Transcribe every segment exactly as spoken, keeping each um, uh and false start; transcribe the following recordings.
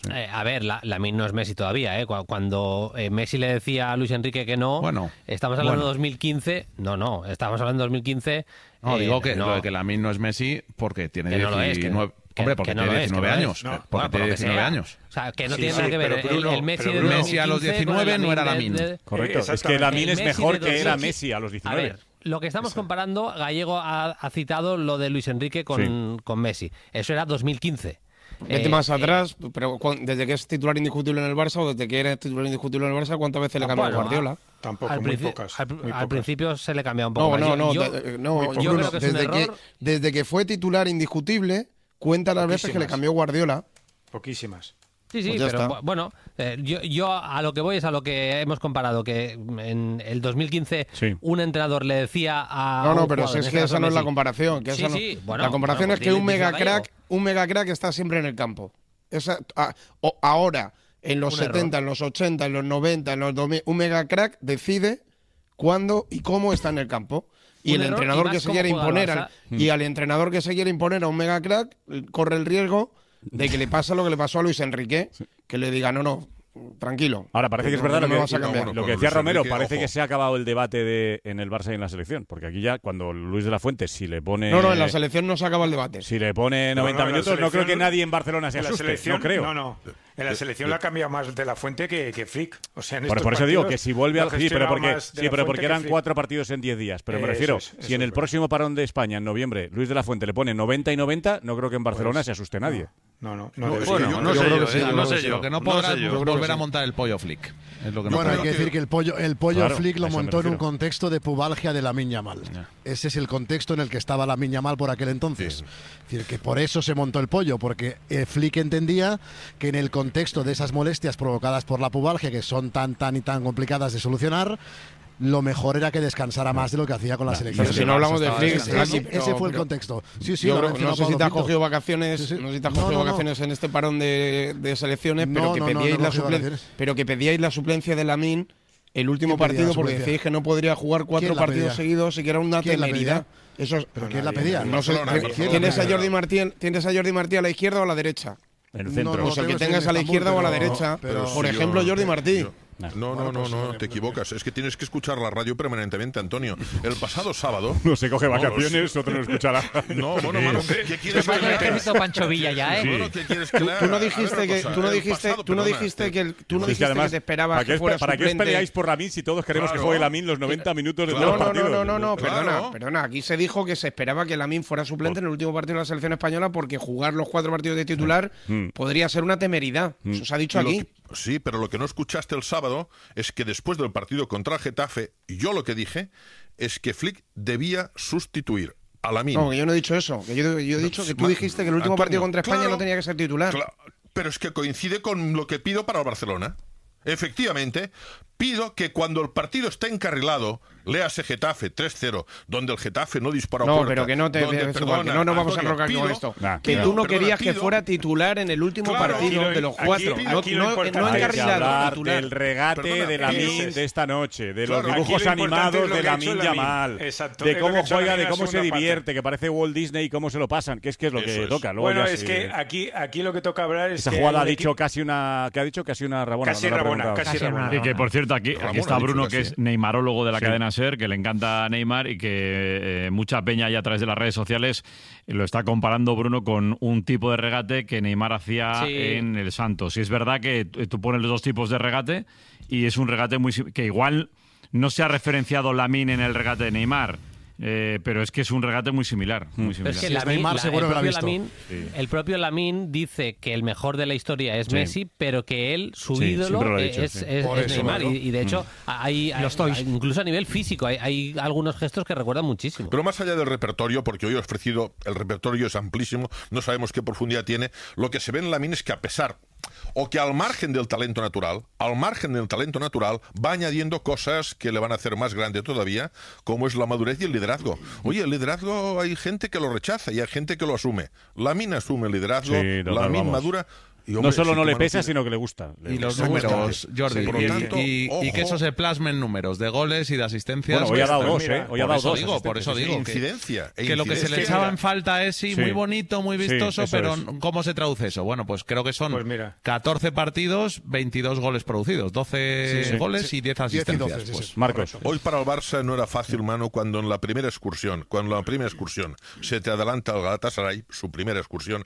Eh, a ver, la, Lamine no es Messi todavía, ¿eh? Cuando eh, Messi le decía a Luis Enrique que no, bueno, estamos hablando bueno. de dos mil quince, no, no, estamos hablando de dos mil quince. No, eh, digo que no, lo de que Lamine no es Messi porque tiene que no diecinueve, es, que, hombre, porque que no tiene es, diecinueve que no años, no, porque bueno, tiene que diecinueve sea. años. O sea, que no sí, tiene sí, nada que ver. pero Bruno, el, el Messi, pero de Bruno, Messi a los diecinueve no era Lamine. De... Correcto, es que Lamine es mejor que era Messi a los diecinueve. A ver, lo que estamos comparando, Gallego ha, ha citado lo de Luis Enrique con, sí. con Messi. Eso era dos mil quince. Vete eh, más atrás, eh, pero desde que es titular indiscutible en el Barça o desde que eres titular indiscutible en el Barça, ¿cuántas veces le cambió bueno, a Guardiola? Tampoco, al muy pocas. Al, muy al pocas. principio se le cambiaba un poco. No, más. no, yo, no, yo, no, yo Bruno, creo que es desde, un que, error. desde que fue titular indiscutible, cuenta las veces que le cambió Guardiola. Poquísimas. Sí, sí, pues pero está. bueno, eh, yo, yo a lo que voy es a lo que hemos comparado, que en el dos mil quince sí. un entrenador le decía a... No, no, pero si es que esa no es la comparación. Que sí, esa no, sí, bueno, la comparación bueno, es que un mega crack, un mega crack está siempre en el campo. Esa, a, o, ahora, en los un setenta, error. En los ochenta, en los noventa, en los dos mil, un mega crack decide cuándo y cómo está en el campo. Y un el entrenador y que se quiere imponer al, y al entrenador que se quiere imponer a un mega crack corre el riesgo de que le pase lo que le pasó a Luis Enrique, sí. que le diga, no, no, tranquilo. Ahora, parece que es no, verdad no lo, que, no, bueno, lo que decía Romero, Enrique, parece ojo. que se ha acabado el debate de, en el Barça y en la selección, porque aquí ya, cuando Luis de la Fuente, si le pone... No, no, en la selección no se acaba el debate. Si le pone noventa no, no, minutos, no creo que nadie en Barcelona se asuste, selección, no creo. No, no. En la selección la ha cambiado más de la Fuente que, que Flick. O sea, en por, por eso digo que si vuelve al... Sí, pero porque, sí, pero porque eran Flick. cuatro partidos en diez días. Pero me eh, refiero, eso es, si en el es próximo parón de España, en noviembre, Luis de la Fuente le pone noventa y noventa, no creo que en Barcelona pues, se asuste nadie. No, no. no, no, no bueno, yo, no yo sé creo yo, que sí, eh, yo no creo sé yo. Lo que no podrá no sé yo. volver a montar el pollo Flick. Es lo que no bueno, hay que que... decir que el pollo, el pollo claro, Flick lo montó en un contexto de pubalgia de Lamine Yamal. Yeah. Ese es el contexto en el que estaba Lamine Yamal por aquel entonces. Sí. Es decir, que por eso se montó el pollo, porque eh, Flick entendía que en el contexto de esas molestias provocadas por la pubalgia, que son tan, tan y tan complicadas de solucionar, lo mejor era que descansara más de lo que hacía con la selección. Pero si no hablamos de Flick, ese, ese, ese fue el contexto. Sí, sí, yo lo creo, no sé si te has cogido vacaciones, sí, sí. no sé si te has cogido no, no, vacaciones no. en este parón de, de selecciones, pero no, que no, pedíais no, la suplen- pero que pedíais la suplencia de Lamine el último partido porque decíais que no podría jugar cuatro partidos seguidos y que era una temeridad. Eso es, ¿Pero quién la pedía? No sé, ¿tienes a Jordi Martí, tienes a Jordi Martí a la izquierda o a la derecha? En el centro. No, no, o sea, que tengas a la izquierda o a la derecha. Por ejemplo, Jordi Martí. No, no, no, no, te equivocas. Es que tienes que escuchar la radio permanentemente, Antonio. El pasado sábado... No se coge vacaciones, otro no escuchará. No, bueno, mano, ¿qué quieres que le haga? Pancho Villa ya, ¿eh? Bueno, ¿qué quieres que le haga? Tú no dijiste que tú no dijiste, tú no dijiste que tú no dijiste que te esperabas que fuera ¿para suplente? qué peleáis por Lamine si todos queremos que juegue Lamine los noventa minutos de todos los partidos? No, no, no, no, perdona, perdona. Aquí se dijo que se esperaba que Lamine fuera suplente en el último partido de la selección española porque jugar los cuatro partidos de titular podría ser una temeridad. Eso se ha dicho aquí. Sí, pero lo que no escuchaste el sábado es que después del partido contra el Getafe, yo lo que dije es que Flick debía sustituir a Lamine. No, que yo no he dicho eso. Que yo, yo he dicho que tú dijiste que el último Antonio, partido contra España claro, no tenía que ser titular. Claro, pero es que coincide con lo que pido para el Barcelona. Efectivamente, pido que cuando el partido esté encarrilado, léase Getafe tres cero, donde el Getafe no dispara no, puerta. pero que no te donde, igual, perdona, que no nos vamos Antonio, a enrocar pido, con esto. Nah, que no, tú no perdona, querías pido, que fuera titular en el último claro, partido aquí, de los cuatro. aquí, no, aquí no, no encarrilado, hablar titular. del regate Perdona, de Lamine es, de esta noche, de claro, los dibujos animados de Lamine Yamal, Exacto, de cómo juega, de la cómo se divierte, parte. que parece Walt Disney y cómo se lo pasan, que es que es lo Eso que es. toca. Luego Bueno, ya es sí, que aquí, aquí lo que toca hablar es esa que jugada ha el dicho equipo- casi una, que ha dicho casi una Rabona. Casi no lo ha Rabona, preguntado. casi Rabona. Y que, por cierto, aquí, Ramón aquí está ha dicho Bruno, que que sí. es neymarólogo de la Sí. cadena SER, que le encanta Neymar y que eh, mucha peña ya a través de las redes sociales lo está comparando, Bruno, con un tipo de regate que Neymar hacía Sí. en el Santos. Y es verdad que tú pones los dos tipos de regate y es un regate muy que igual no se ha referenciado Lamine en el regate de Neymar. Eh, pero es que es un regate muy similar. Muy similar. Es que Si es Lamine, Neymar, la, seguro el, que lo ha propio visto. Lamine, Sí. el propio Lamine dice que el mejor de la historia es Sí. Messi, pero que él, su Sí, ídolo, siempre lo ha es, dicho, es, sí. es Por eso, Neymar. claro. Y, y de hecho, hay, hay- hay- incluso a nivel físico, hay, hay algunos gestos que recuerdan muchísimo. Pero más allá del repertorio, porque hoy he ofrecido, el repertorio es amplísimo, no sabemos qué profundidad tiene, lo que se ve en Lamine es que a pesar, o que al margen del talento natural, al margen del talento natural, va añadiendo cosas que le van a hacer más grande todavía, como es la madurez y el liderazgo. Oye, el liderazgo hay gente que lo rechaza y hay gente que lo asume. Lamine asume el liderazgo, Sí, total, Lamine vamos. madura. Y, hombre, no solo si no le Koeman pesa, tiene... sino que le gusta. Le Y los gusta. números, Jordi, Sí, por lo y, tanto, y- ojo. y que eso se plasme en números de goles y de asistencias. Bueno, hoy ha dado Pues dos, mira, ¿eh? Hoy ha por dado eso dos. digo, por eso asistencias, digo que, Incidencia. e que lo que se le incidencia. echaba en falta es, sí, Sí. muy bonito, muy Sí, vistoso, eso pero es. ¿cómo se traduce eso? Bueno, pues creo que son Pues mira. catorce partidos, veintidós goles producidos, doce Sí, sí. goles Sí. y diez diez y asistencias. doce, sí, pues. sí. Marcos. Hoy para el Barça no era fácil, mano, cuando en la primera excursión, cuando en la primera excursión se te adelanta el Galatasaray, su primera excursión,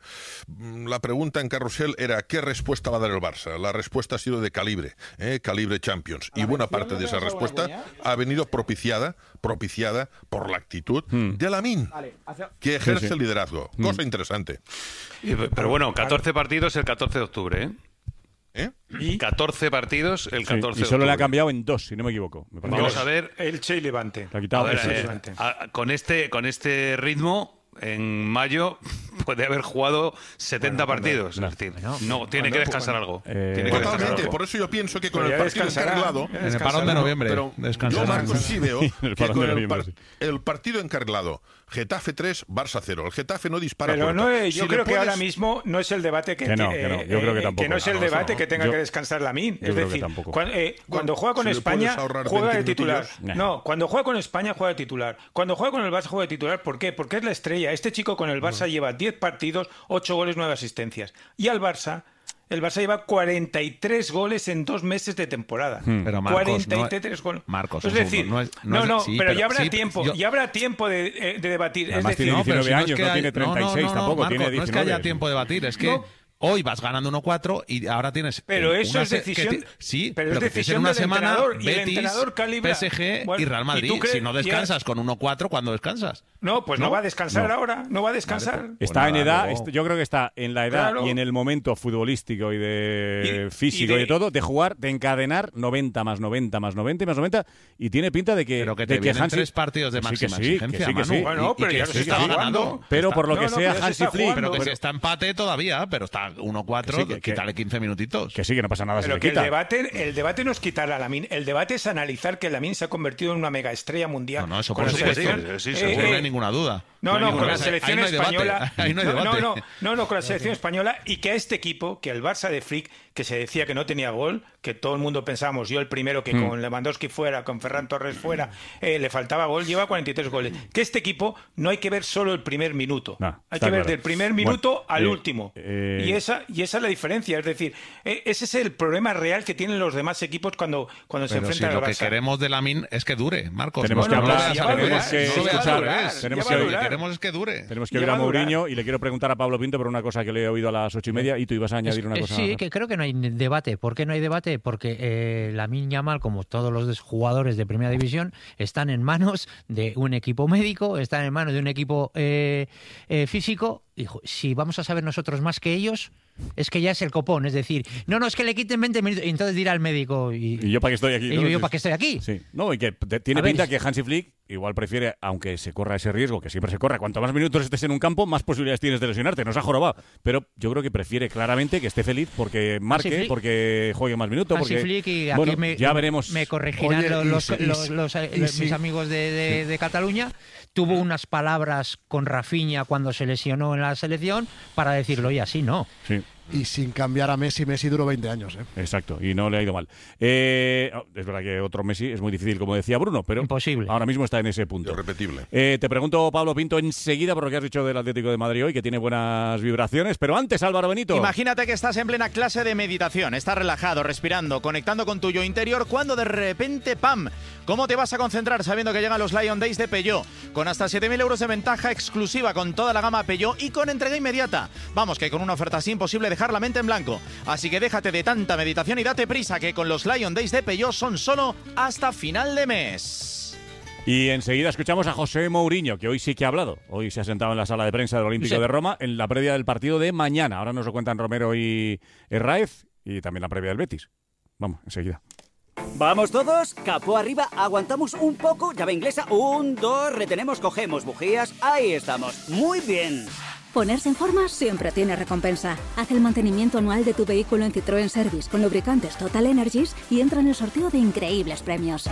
la pregunta en Carrusel era ¿qué respuesta va a dar el Barça? La respuesta ha sido de calibre, ¿eh? Calibre Champions. Y buena parte de esa respuesta ha venido propiciada, propiciada por la actitud de Lamine, que ejerce Sí, sí. el liderazgo. Cosa interesante. Y- Pero bueno, catorce partidos el catorce de octubre, ¿eh? ¿Eh? Y catorce partidos el Sí, catorce y de solo le ha octubre. cambiado en dos, si no me equivoco. Me parece. Vamos a ver, Elche y Levante. Le ha a quitado ver, eso. eh, a- con este con este ritmo en mayo puede haber jugado setenta partidos, es decir, no tiene que descansar algo. Eh, Tiene que descansar Totalmente, algo. por eso yo pienso que con Pero el ya partido descansará, encarrilado... ya En el parón de noviembre. Pero descansará. yo, Marcos, sí veo En el que parón con de el, noviembre, par- sí. el partido encarrilado, Getafe tres, Barça cero. El Getafe no dispara Pero puerta. no, eh, yo Si le creo que puedes- ahora mismo no es el debate que, Que no, te- que no, eh, yo creo que eh, tampoco. no es el Ah, no, debate no. que tenga Yo- que descansar Lamine. yo Es creo que decir, tampoco. cuan- eh, cuando juega con si le puedes España ahorrar juega de veinte titular. minutillos. No, cuando juega con España juega de titular. Cuando juega con el Barça juega de titular. ¿Por qué? Porque es la estrella. Este chico con el Barça lleva diez partidos, ocho goles, nueve asistencias. Y al Barça el Barça lleva cuarenta y tres goles en dos meses de temporada. Pero Marcos, cuarenta y tres goles. Marcos, es un decir, segundo, no es- no no, es- no, sí, pero, pero- ya habrá sí, tiempo, yo- ya habrá tiempo de, eh, de debatir. Además es tiene decir, pero diecinueve si no es años, que no hay- tiene treinta y seis tampoco, Marco, tiene no es que diecinueve. haya tiempo de debatir, es que No. hoy vas ganando uno cuatro y ahora tienes... Pero eh, eso una es se- decisión- que ti- sí, pero pero, es que tienes en decisión una del semana entrenador, y el Betis, entrenador calibra. P S G Bueno, y Real ¿y Madrid. tú crees- Si no y- descansas con uno cuatro, ¿cuándo descansas? no, pues no, ¿No? va a descansar No. ahora, no va a descansar. Vale, Está Pues en nada, edad, luego- est- yo creo que está en la edad Claro. y en el momento futbolístico y de Y- físico y y de, de- todo, de jugar, de encadenar noventa más noventa más noventa y más noventa, y tiene pinta de que, Pero que de te vienen Hansi- tres partidos de que sí, máxima que sí, exigencia, que sí, que Manu. sí. Bueno, Y- y pero que ya sí se que está está jugando. ganando. Pero Está- por lo no, que no, sea pero ya se Hansi está Flick, jugando. Pero que Pero- si está empate todavía, pero está uno cuatro, Que sí, que- quítale quince minutitos. que sí, que no pasa nada, se Pero le que el quita. debate, el debate no es quitar a Lamine, el debate es analizar que Lamine se ha convertido en una mega estrella mundial. No, no, eso Con por la supuesto. selección. Sí, sí, Eh, seguro, no eh, hay ninguna duda. No, hay no, ninguna con la duda. selección Ahí no hay debate. española. Ahí no hay no, debate. no, no, no, con la selección española y que a este equipo, que el Barça de Flick, que se decía que no tenía gol, que todo el mundo pensábamos, yo el primero, que Hmm. con Lewandowski fuera, con Ferran Torres fuera, eh, le faltaba gol, lleva cuarenta y tres goles. Que este equipo no hay que ver solo el primer minuto, No, hay está que ver claro. del primer minuto Bueno, al eh, último. eh, Y esa y esa es la diferencia, es decir, eh, ese es el problema real que tienen los demás equipos cuando, cuando se Pero si enfrentan lo al que Barça. queremos de Lamin es que dure, Marcos. Tenemos no, que no lo hablar, veas ya al va a revés, durar, no que lo veas escuchar, al revés. tenemos ya que va a Lo que durar. queremos es que dure. Tenemos que Ya oír a va a durar. Mourinho y le quiero preguntar a Pablo Pinto por una cosa que le he oído a las ocho y media y tú ibas a añadir una Es- cosa. Sí, que creo que no hay debate. ¿Por qué no hay debate? Porque eh, Lamine Yamal, como todos los jugadores de Primera División, están en manos de un equipo médico, están en manos de un equipo eh, eh, físico. Dijo, si vamos a saber nosotros más que ellos, es que ya es el copón. Es decir, no, no, es que le quiten veinte minutos. Y entonces dirá al médico... ¿Y, ¿Y yo para qué estoy aquí? y ¿no? yo para qué estoy aquí? Sí. No, y que te- tiene A ver, pinta es- que Hansi Flick igual prefiere, aunque se corra ese riesgo, que siempre se corre, cuanto más minutos estés en un campo, más posibilidades tienes de lesionarte. Nos ha jorobado. Pero yo creo que prefiere claramente que esté feliz porque marque, Flick- porque juegue más minutos. Hansi Porque, Flick, y aquí bueno, me, ya veremos. me corregirán Oye, los, y los- si- y los- si- los- y los- si- mis amigos de, de- de Cataluña. Tuvo unas palabras con Rafinha cuando se lesionó en la selección para decirlo, y así no. Sí. Y sin cambiar a Messi, Messi duró veinte años. ¿eh? Exacto, y no le ha ido mal. Eh, oh, es verdad que otro Messi es muy difícil, como decía Bruno, pero Imposible. ahora mismo está en ese punto. Irrepetible. Eh, te pregunto, Pablo Pinto, enseguida por lo que has dicho del Atlético de Madrid hoy, que tiene buenas vibraciones, pero antes, Álvaro Benito. Imagínate que estás en plena clase de meditación, estás relajado, respirando, conectando con tu yo interior, cuando de repente, ¡pam! ¿Cómo te vas a concentrar sabiendo que llegan los Lion Days de Peugeot? Con hasta siete mil euros de ventaja exclusiva con toda la gama Peugeot y con entrega inmediata. Vamos, que con una oferta así imposible dejar la mente en blanco. Así que déjate de tanta meditación y date prisa, que con los Lion Days de Peugeot son solo hasta final de mes. Y enseguida escuchamos a José Mourinho, que hoy sí que ha hablado. Hoy se ha sentado en la sala de prensa del Olímpico Sí. de Roma en la previa del partido de mañana. Ahora nos lo cuentan Romero y Herráez y también la previa del Betis. Vamos, enseguida. Vamos todos, capó arriba, aguantamos un poco, llave inglesa, un, dos, retenemos, cogemos bujías, ahí estamos, muy bien. Ponerse en forma siempre tiene recompensa. Haz el mantenimiento anual de tu vehículo en Citroën Service con lubricantes Total Energies y entra en el sorteo de increíbles premios.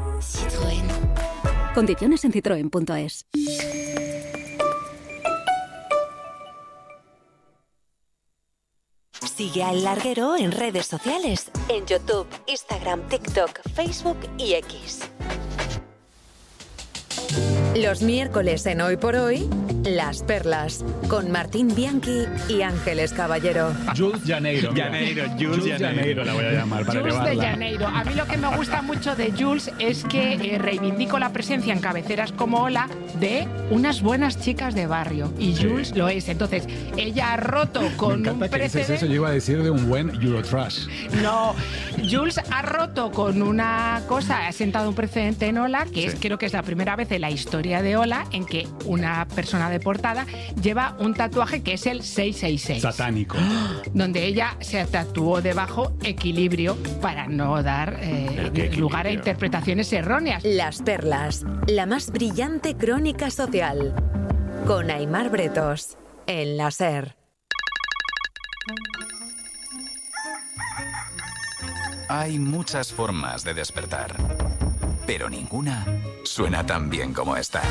Citroën. Condiciones en citroen punto es. Sigue a El Larguero en redes sociales, en YouTube, Instagram, TikTok, Facebook y X. Los miércoles en Hoy por Hoy, Las Perlas, con Martín Bianchi y Ángeles Caballero. Jules Janeiro. Janeiro, Jules, Jules Janeiro. Janeiro la voy a llamar para Jules elevarla. de Janeiro. A mí lo que me gusta mucho de Jules es que eh, reivindico la presencia en cabeceras como Hola de unas buenas chicas de barrio. Y Jules sí. lo es. Entonces, ella ha roto con me un que precedente. Eso yo iba a decir de un buen Eurotrash. No, Jules ha roto con una cosa, ha sentado un precedente en Hola, que es, sí. creo que es la primera vez en la historia de Hola en que una persona de portada lleva un tatuaje que es el seiscientos sesenta y seis. Satánico. Donde ella se tatuó debajo equilibrio para no dar eh, lugar a interpretaciones erróneas. Las Perlas, la más brillante crónica social. Con Aimar Bretos, en la SER. Hay muchas formas de despertar, pero ninguna suena tan bien como esta.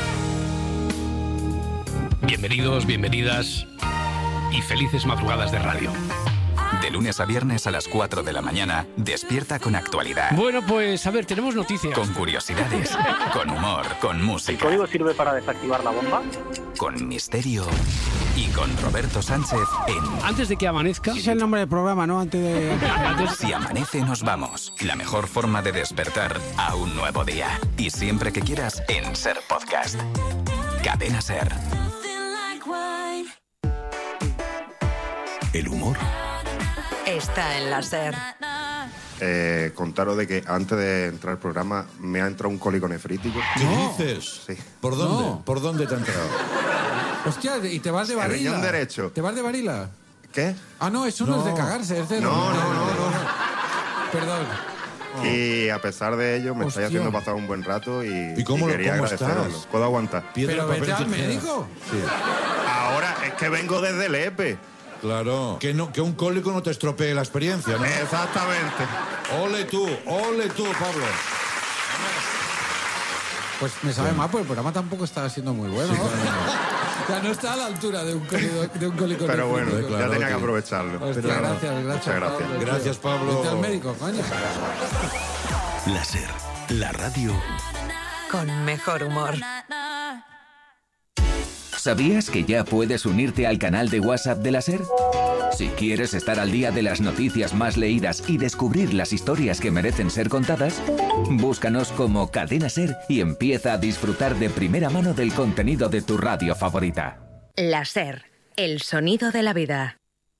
Bienvenidos, bienvenidas y felices madrugadas de radio. De lunes a viernes a las cuatro de la mañana, despierta con actualidad. Bueno, pues a ver, tenemos noticias. Con curiosidades, con humor, con música. ¿El código sirve para desactivar la bomba? Con misterio y con Roberto Sánchez en... Antes de que amanezca... Es el nombre del programa, ¿no? Antes de... Si amanece, nos vamos. La mejor forma de despertar a un nuevo día. Y siempre que quieras, en SER Podcast. Cadena SER. El humor está en la SER. Eh, contaros de que antes de entrar al programa me ha entrado un cólico nefrítico. ¿Qué no. dices? Sí. ¿Por dónde? No. ¿Por dónde te ha entrado? Hostia, ¿y te vas de El varila? riñón derecho. ¿Te vas de varila? ¿Qué? Ah, no, eso no, No. es de cagarse, es de... No, no, no, no. Perdón. Y a pesar de ello me Hostia. estáis haciendo pasar un buen rato y, ¿Y cómo y lo- quería cómo agradeceros. estás? ¿Puedo aguantar? Piedra, Pero papel, vete al tijera. médico. Sí. Ahora es que vengo desde el E P E. Claro. Que, no, que un cólico no te estropee la experiencia, ¿no? Exactamente. Ole tú, ole tú, Pablo. Pues me sabe mal, pues el programa tampoco está siendo muy bueno. ¿no? O sea, no está a la altura de un cólico, de un cólico Pero bueno, nefrítico. ya tenía que aprovecharlo. Hostia, Pero- gracias, gracias. Muchas gracias. Pablo. Gracias, Pablo. Vete al médico, coño. La SER, la radio. Con mejor humor. ¿Sabías que ya puedes unirte al canal de WhatsApp de la SER? Si quieres estar al día de las noticias más leídas y descubrir las historias que merecen ser contadas, búscanos como Cadena SER y empieza a disfrutar de primera mano del contenido de tu radio favorita. La SER, el sonido de la vida.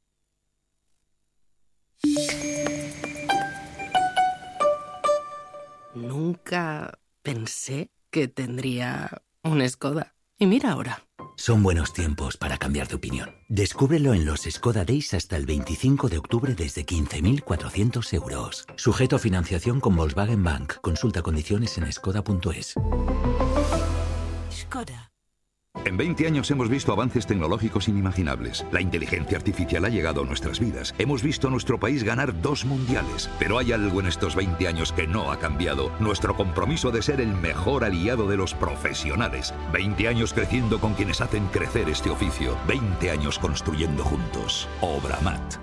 Nunca pensé que tendría un Skoda. Y mira ahora. Son buenos tiempos para cambiar de opinión. Descúbrelo en los Skoda Days hasta el veinticinco de octubre desde quince mil cuatrocientos euros. Sujeto a financiación con Volkswagen Bank. Consulta condiciones en skoda punto es. Skoda. En veinte años hemos visto avances tecnológicos inimaginables. La inteligencia artificial ha llegado a nuestras vidas. Hemos visto a nuestro país ganar dos mundiales. Pero hay algo en estos veinte años que no ha cambiado. Nuestro compromiso de ser el mejor aliado de los profesionales. veinte años creciendo con quienes hacen crecer este oficio. veinte años construyendo juntos. Obramat.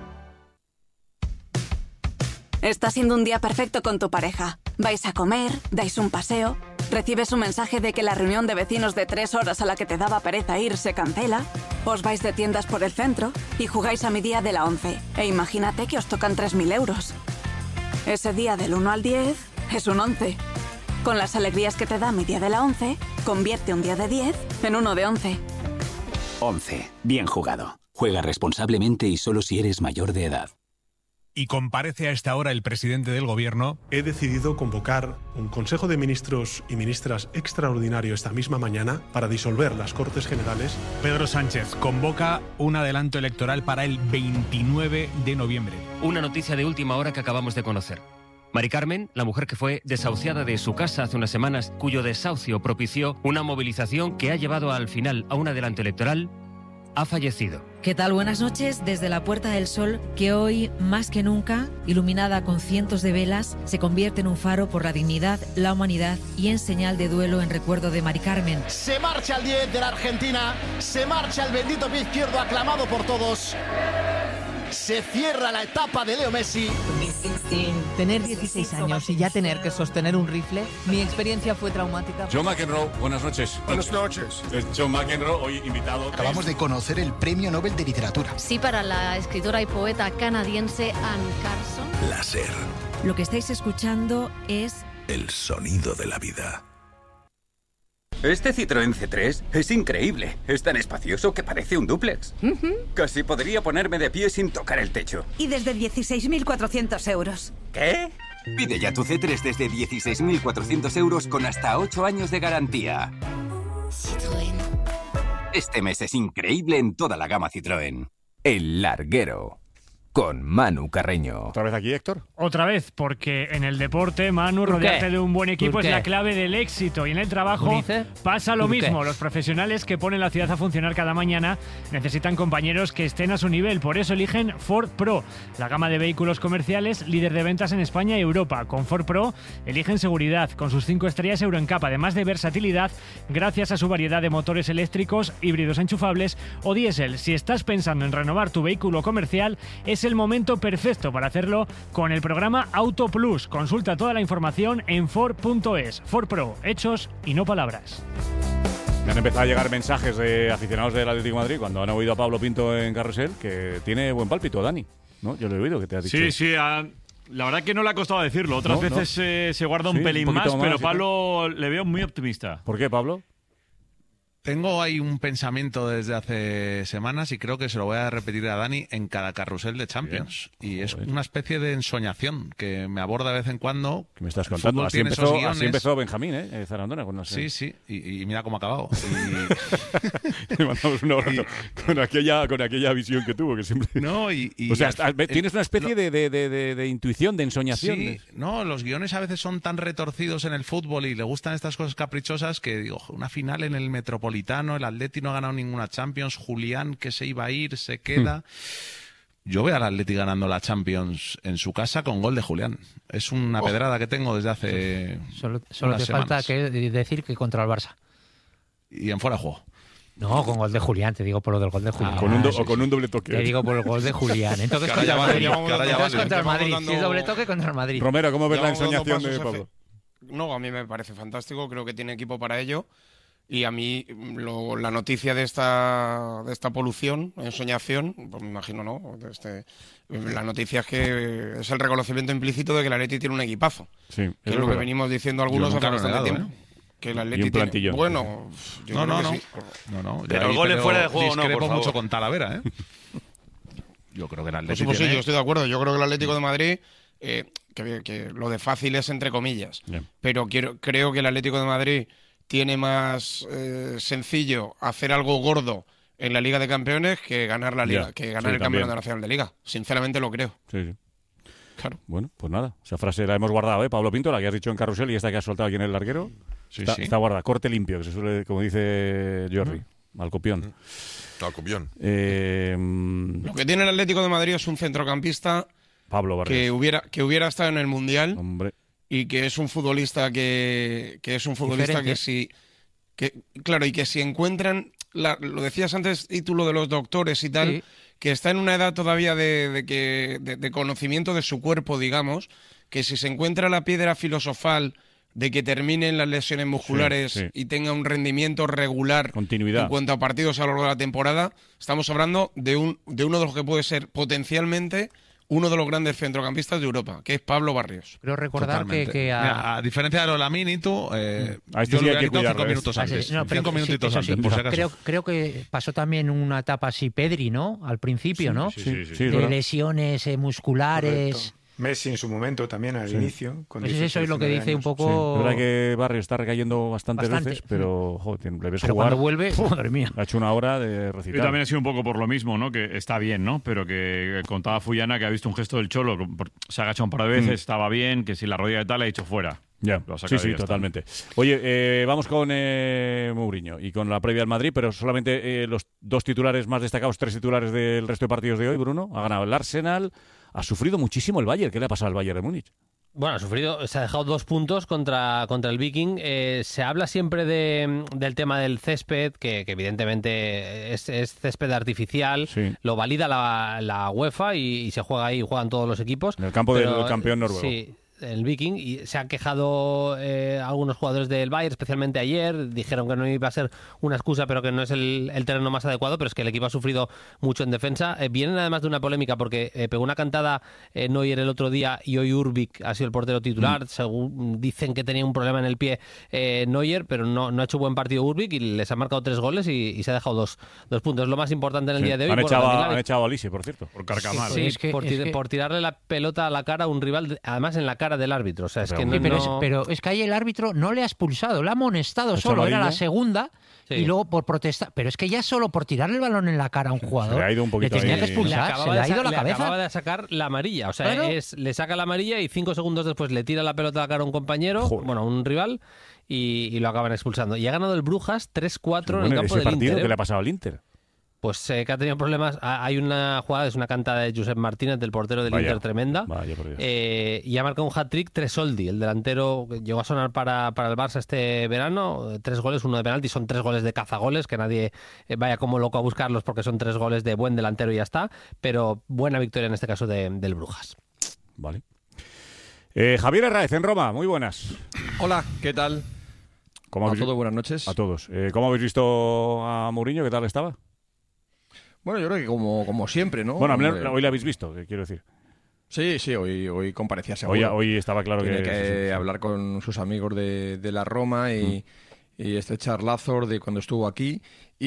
Está siendo un día perfecto con tu pareja. Vais a comer, dais un paseo, recibes un mensaje de que la reunión de vecinos de tres horas a la que te daba pereza ir se cancela, os vais de tiendas por el centro y jugáis a mi día de la once. E imagínate que os tocan tres mil euros. Ese día del uno al diez es un once. Con las alegrías que te da mi día de la once, convierte un día de diez en uno de once. once. Bien jugado. Juega responsablemente y solo si eres mayor de edad. Y comparece a esta hora el presidente del Gobierno. He decidido convocar un Consejo de Ministros y Ministras extraordinario esta misma mañana para disolver las Cortes Generales. Pedro Sánchez convoca un adelanto electoral para el veintinueve de noviembre. Una noticia de última hora que acabamos de conocer. Mari Carmen, la mujer que fue desahuciada de su casa hace unas semanas, cuyo desahucio propició una movilización que ha llevado al final a un adelanto electoral, ha fallecido. ¿Qué tal? Buenas noches desde la Puerta del Sol, que hoy, más que nunca, iluminada con cientos de velas, se convierte en un faro por la dignidad, la humanidad y en señal de duelo en recuerdo de Mari Carmen. Se marcha el diez de la Argentina, se marcha el bendito pie izquierdo aclamado por todos. se cierra la etapa de Leo Messi. Tener dieciséis años y ya tener que sostener un rifle, mi experiencia fue traumática. John McEnroe, buenas noches. Buenas noches. Es John McEnroe, hoy invitado. Acabamos de conocer el Premio Nobel de Literatura. Sí, para la escritora y poeta canadiense Anne Carson. La SER. Lo que estáis escuchando es El sonido de la vida. Este Citroën C tres es increíble. Es tan espacioso que parece un dúplex. Uh-huh. Casi podría ponerme de pie sin tocar el techo. Y desde dieciséis mil cuatrocientos euros. ¿Qué? Pide ya tu C tres desde dieciséis mil cuatrocientos euros con hasta ocho años de garantía. Citroën. Este mes es increíble en toda la gama Citroën. El Larguero. Con Manu Carreño. ¿Otra vez aquí, Héctor? Otra vez, porque en el deporte, Manu, rodearte de un buen equipo es la clave del éxito. Y en el trabajo pasa lo mismo. Los profesionales que ponen la ciudad a funcionar cada mañana necesitan compañeros que estén a su nivel. Por eso eligen Ford Pro, la gama de vehículos comerciales líder de ventas en España y Europa. Con Ford Pro eligen seguridad, con sus cinco estrellas Euro N C A P, además de versatilidad, gracias a su variedad de motores eléctricos, híbridos enchufables o diésel. Si estás pensando en renovar tu vehículo comercial, es el momento perfecto para hacerlo con el programa Auto Plus. Consulta toda la información en Ford punto es. Ford Pro, hechos y no palabras. Me han empezado a llegar mensajes de aficionados del Atlético de Madrid cuando han oído a Pablo Pinto en Carrusel que tiene buen pálpito, Dani. ¿No? Yo lo he oído que te ha dicho. Sí, sí, a... la verdad que no le ha costado decirlo. Otras no, veces no. Eh, se guarda un sí, pelín un más, más, pero sí, Pablo le veo muy optimista. ¿Por qué, Pablo? Tengo ahí un pensamiento desde hace semanas y creo que se lo voy a repetir a Dani en cada carrusel de Champions. Bien. Y es una especie de ensoñación que me aborda de vez en cuando. ¿Qué me estás contando? Así empezó, así empezó Benjamín, ¿eh? Zarandona. Cuando sí, sí. Y, y mira cómo ha acabado. Y... Le mandamos un abrazo y... con, aquella, con aquella visión que tuvo, que siempre... No, y... y o sea, hasta, el, tienes una especie lo... de, de, de, de, de intuición, de ensoñación. Sí, no, los guiones a veces son tan retorcidos en el fútbol y le gustan estas cosas caprichosas que, digo, una final en el Metropolitano, el Atleti no ha ganado ninguna Champions, Julián que se iba a ir, se queda. Hmm. Yo veo al Atleti ganando la Champions en su casa con gol de Julián. Es una oh. pedrada que tengo desde hace Solo, solo te semanas. Falta que decir que contra el Barça. Y en fuera de juego. No, con gol de Julián, te digo por lo del gol de Julián. Ah, con un do, o con un doble toque. Te digo por el gol de Julián. Entonces contra el Madrid. Entonces contra el Madrid. Si es doble toque, contra el Madrid. Romero, ¿cómo ves la ensoñación de Pablo? No, a mí me parece fantástico. Creo que tiene equipo para ello. Y a mí lo, la noticia de esta de esta polución, ensoñación, pues me imagino, ¿no? Este, la noticia es que es el reconocimiento implícito de que el Atleti tiene un equipazo. Sí, que es lo que venimos diciendo algunos hace bastante tiempo. ¿eh? Que el Atleti tiene... Bueno, yo no, no, no. Que sí. no, no. Pero el gol es fuera de juego, no, por favor. Mucho con Talavera, ¿eh? Yo creo que el Atleti pues, tiene... Sí, yo estoy de acuerdo. Yo creo que el Atlético de Madrid... Eh, que, que lo de fácil es entre comillas. Yeah. Pero quiero, creo que el Atlético de Madrid... tiene más eh, sencillo hacer algo gordo en la Liga de Campeones que ganar la Liga, yeah, que ganar sí, el Campeonato Nacional de Liga. Sinceramente lo creo. Sí, sí. Claro. Bueno, pues nada. Esa frase la hemos guardado, ¿eh? Pablo Pinto, la que has dicho en Carrusel y esta que has soltado aquí en el larguero. Sí, está, sí. está guardada. Corte limpio, que se suele, como dice Jordi. Mm. Al copión. Mm. Al copión. Eh, lo que tiene el Atlético de Madrid es un centrocampista Pablo Barrios. que hubiera, que hubiera estado en el Mundial. Hombre. Y que es un futbolista que, que es un futbolista Diferente. que si que claro y que si encuentran la, lo decías antes, título de los doctores y tal, sí. que está en una edad todavía de, de que de, de conocimiento de su cuerpo, digamos, que si se encuentra la piedra filosofal de que terminen las lesiones musculares sí, sí. y tenga un rendimiento regular Continuidad. en cuanto a partidos a lo largo de la temporada, estamos hablando de un de uno de los que puede ser potencialmente uno de los grandes centrocampistas de Europa, que es Pablo Barrios. Creo recordar que, que a... Mira, a diferencia de lo de Lamine y tú, eh, a este yo sí lo hay que cinco cuidarlo, minutos antes. No, cinco minutitos sí, antes, sí, por si acaso. Creo, creo que pasó también una etapa así Pedri, ¿no? Al principio, sí, ¿no? Sí, sí, sí, sí, sí, de ¿verdad? lesiones eh, musculares... Correcto. Messi en su momento también al sí. inicio. Con pues eso es lo que dice un poco... Sí. Es verdad que Barrio está recayendo bastantes Bastante. veces, pero joder, le ves pero jugar... cuando vuelve, madre mía. Ha hecho una hora de recitar. Yo también ha sido un poco por lo mismo, ¿no? Que está bien, ¿no? Pero que contaba Fullana que ha visto un gesto del Cholo, se ha agachado un par de veces, mm. estaba bien, que si la rodilla de tal le ha dicho fuera. Ya, sí, sí, totalmente. Oye, eh, vamos con eh, Mourinho y con la previa al Madrid, pero solamente eh, los dos titulares más destacados, tres titulares del resto de partidos de hoy, Bruno. Ha ganado el Arsenal, ha sufrido muchísimo el Bayern. ¿Qué le ha pasado al Bayern de Múnich? Bueno, ha sufrido, se ha dejado dos puntos contra, contra el Viking. Eh, se habla siempre de, del tema del césped, que, que evidentemente es, es césped artificial, sí. Lo valida la, la UEFA y, y se juega ahí, juegan todos los equipos. En el campo pero, del campeón noruego. Sí. El Viking, y se han quejado eh, algunos jugadores del Bayern, especialmente ayer, dijeron que no iba a ser una excusa, pero que no es el, el terreno más adecuado, pero es que el equipo ha sufrido mucho en defensa. Eh, vienen además de una polémica porque eh, pegó una cantada eh, Neuer el otro día y hoy Urbik ha sido el portero titular, mm. según dicen que tenía un problema en el pie eh, Neuer, pero no, no ha hecho buen partido Urbik y les ha marcado tres goles y, y se ha dejado dos, dos puntos. Lo más importante en el sí. día de hoy. Han, por echado, la... han echado a Lisi, por cierto, por carcamal. Sí, ¿eh? es que, por, tir- es que... por tirarle la pelota a la cara a un rival, además en la cara del árbitro, o sea, es que no, pero, no... es, pero es que ahí el árbitro no le ha expulsado, le ha amonestado solo, era la segunda sí. Y luego por protestar, pero es que ya solo por tirarle el balón en la cara a un jugador se le ha ido un poquito le tenía ahí. que expulsar, le se le ha ido la le cabeza. Acababa de sacar la amarilla, o sea, claro. es, le saca la amarilla y cinco segundos después le tira la pelota a la cara a un compañero, Joder. bueno, a un rival y, y lo acaban expulsando. Y ha ganado el Brujas tres cuatro bueno, en el campo ese del partido Inter. ¿Qué le ha pasado al Inter? Pues eh, que ha tenido problemas. Hay una jugada, es una cantada de Josep Martínez, del portero del vaya, Inter, tremenda. Vaya por Dios. Eh, y ha marcado un hat-trick Tresoldi, el delantero que llegó a sonar para, para el Barça este verano. Tres goles, uno de penalti. Son tres goles de cazagoles, que nadie eh, vaya como loco a buscarlos porque son tres goles de buen delantero y ya está. Pero buena victoria en este caso de, del Brujas. Vale. Eh, Javier Herráez, en Roma. Muy buenas. Hola, ¿qué tal? ¿Cómo a todos, buenas noches. A todos. Eh, ¿Cómo habéis visto a Mourinho? ¿Qué tal estaba? Bueno, yo creo que como, como siempre, ¿no? Bueno, Hombre, hoy le habéis visto, ¿qué quiero decir? Sí, sí, hoy, hoy comparecía seguro. Hoy, hoy estaba claro Tiene que... que sí, sí, sí. hablar con sus amigos de, de la Roma y, mm. y estrechar lazos de cuando estuvo aquí.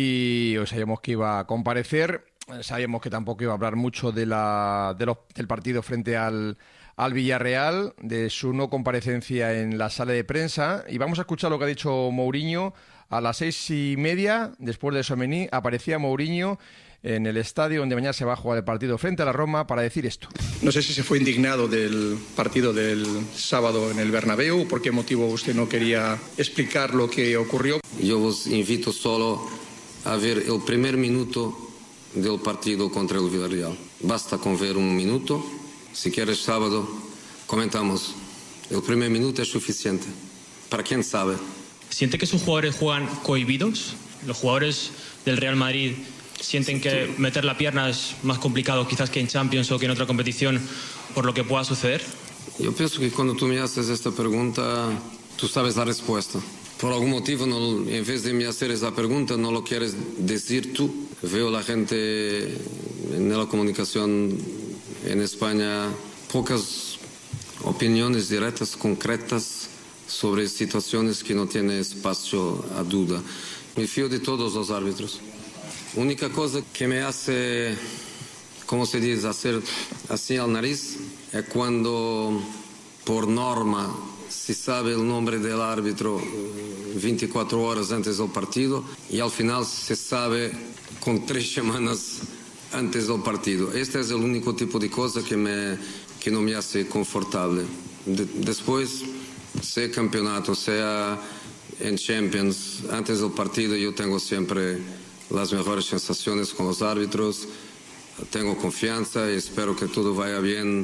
Y hoy sabíamos que iba a comparecer. Sabíamos que tampoco iba a hablar mucho de la, de los, del partido frente al, al Villarreal, de su no comparecencia en la sala de prensa. Y vamos a escuchar lo que ha dicho Mourinho. A las seis y media, después de Tchouaméni, aparecía Mourinho en el estadio donde mañana se va a jugar el partido frente a la Roma para decir esto. No sé si se fue indignado del partido del sábado en el Bernabéu, por qué motivo usted no quería explicar lo que ocurrió. Yo os invito solo a ver el primer minuto del partido contra el Villarreal. Basta con ver un minuto. Si quieres sábado, comentamos. El primer minuto es suficiente. Para quien sabe. ¿Siente que sus jugadores juegan cohibidos? Los jugadores del Real Madrid sienten que meter la pierna es más complicado quizás que en Champions o que en otra competición por lo que pueda suceder. Yo pienso que cuando tú me haces esta pregunta, tú sabes la respuesta. Por algún motivo, no, en vez de me hacer esa pregunta, no lo quieres decir tú. Veo la gente en la comunicación en España, pocas opiniones directas, concretas, sobre situaciones que no tienen espacio a duda. Me fío de todos los árbitros. Única cosa que me hace, como se dice, hacer así al nariz, es cuando, por norma, se sabe el nombre del árbitro veinticuatro horas antes del partido y al final se sabe con tres semanas antes del partido. Este es el único tipo de cosa que, me, que no me hace confortable. De, después, sea campeonato, sea en Champions, antes del partido yo tengo siempre las mejores sensaciones con los árbitros, tengo confianza y espero que todo vaya bien.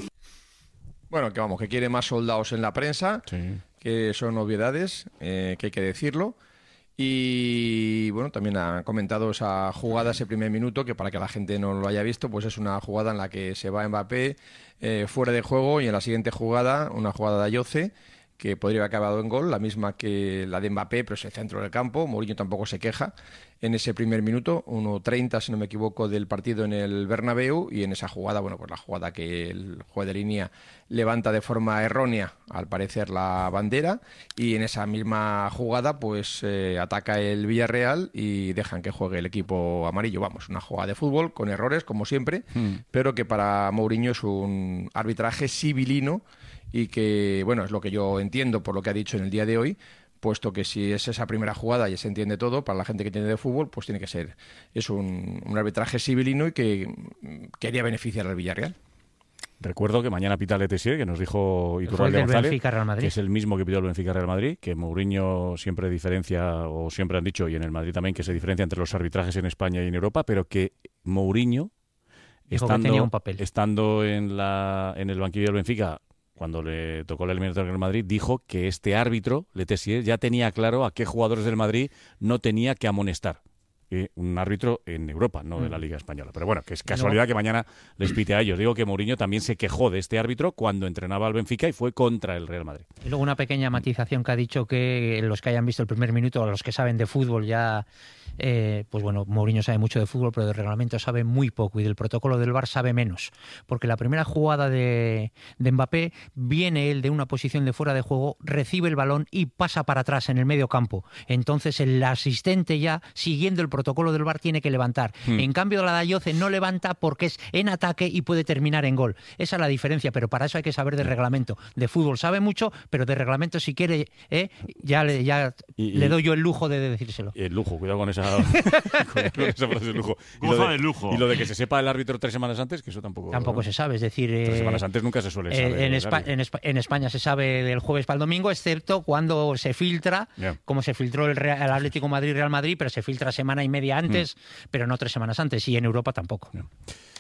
Bueno, que vamos, que quiere más soldados en la prensa, sí. Que son obviedades, eh, que hay que decirlo. Y bueno, también ha comentado esa jugada, ese primer minuto, que para que la gente no lo haya visto, pues es una jugada en la que se va Mbappé eh, fuera de juego y en la siguiente jugada, una jugada de Ayoce, que podría haber acabado en gol, la misma que la de Mbappé, pero es el centro del campo. Mourinho tampoco se queja en ese primer minuto, uno treinta, si no me equivoco, del partido en el Bernabéu, y en esa jugada, bueno, pues la jugada que el juez de línea levanta de forma errónea, al parecer, la bandera, y en esa misma jugada, pues eh, ataca el Villarreal y dejan que juegue el equipo amarillo. Vamos, una jugada de fútbol con errores, como siempre, mm. pero que para Mourinho es un arbitraje civilino, y que, bueno, es lo que yo entiendo por lo que ha dicho en el día de hoy, puesto que si es esa primera jugada y se entiende todo, para la gente que tiene de fútbol, pues tiene que ser, es un, un arbitraje civilino y que quería beneficiar al Villarreal. Recuerdo que mañana pita el Tessier, que nos dijo Iturralde González, que es el mismo que pidió el Benfica Real Madrid, que Mourinho siempre diferencia, o siempre han dicho, y en el Madrid también, que se diferencia entre los arbitrajes en España y en Europa, pero que Mourinho, estando, que tenía un papel. estando en, la, en el banquillo del Benfica, cuando le tocó la eliminatoria del Madrid, dijo que este árbitro, Le Tessier, ya tenía claro a qué jugadores del Madrid no tenía que amonestar. Eh, un árbitro en Europa, no de la Liga Española. Pero bueno, que es casualidad no. que mañana les pite a ellos. Digo que Mourinho también se quejó de este árbitro cuando entrenaba al Benfica y fue contra el Real Madrid. Y luego una pequeña matización que ha dicho que los que hayan visto el primer minuto, los que saben de fútbol ya... Eh, pues bueno, Mourinho sabe mucho de fútbol, pero del reglamento sabe muy poco y del protocolo del V A R sabe menos, porque la primera jugada de, de Mbappé, viene él de una posición de fuera de juego, recibe el balón y pasa para atrás en el medio campo. Entonces el asistente ya, siguiendo el protocolo del V A R, tiene que levantar. Hmm. En cambio la Dayoce no levanta porque es en ataque y puede terminar en gol. Esa es la diferencia, pero para eso hay que saber de reglamento. De fútbol sabe mucho, pero de reglamento, si quiere, eh, ya, le, ya y, le doy yo el lujo de decírselo. El lujo, cuidado con esa con esa frase de lujo. Y lo de, lujo. Y lo de que se sepa el árbitro tres semanas antes, que eso tampoco... Tampoco ¿no? se sabe, es decir... Tres eh, semanas antes nunca se suele saber. En, Espa en, Espa en España se sabe del jueves para el domingo, excepto cuando se filtra, yeah. como se filtró el, Real, el Atlético Madrid-Real Madrid, pero se filtra semana y media antes, mm. pero no tres semanas antes, y en Europa tampoco. Yeah.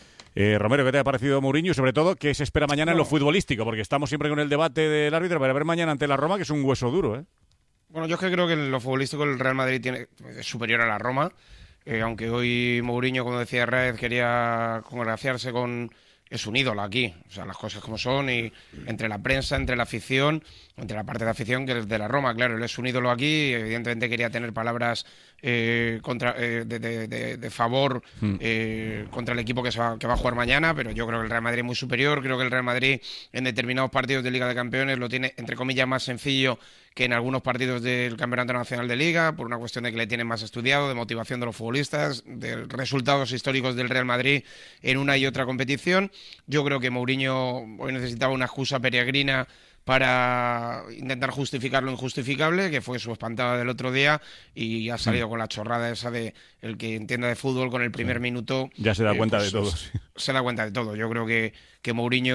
Eh, Romero, ¿qué te ha parecido Mourinho? Y sobre todo, ¿qué se espera mañana no. en lo futbolístico? Porque estamos siempre con el debate del árbitro, para ver mañana ante la Roma, que es un hueso duro, ¿eh? Bueno, yo es que creo que en lo futbolístico el Real Madrid tiene, es superior a la Roma. Eh, aunque hoy Mourinho, como decía Raed, quería congraciarse con... Es un ídolo aquí, o sea, las cosas como son, y entre la prensa, entre la afición, entre la parte de afición que es de la Roma, claro, él es un ídolo aquí, y evidentemente quería tener palabras eh, contra, eh, de, de, de, de favor eh, contra el equipo que, se va, que va a jugar mañana, pero yo creo que el Real Madrid es muy superior, creo que el Real Madrid en determinados partidos de Liga de Campeones lo tiene, entre comillas, más sencillo que en algunos partidos del Campeonato Nacional de Liga, por una cuestión de que le tienen más estudiado, de motivación de los futbolistas, de resultados históricos del Real Madrid en una y otra competición. Yo creo que Mourinho hoy necesitaba una excusa peregrina para intentar justificar lo injustificable, que fue su espantada del otro día, y ha salido con la chorrada esa de el que entienda de fútbol con el primer sí. minuto. Ya se da eh, cuenta pues, de todo. Sí. Se da cuenta de todo. Yo creo que, que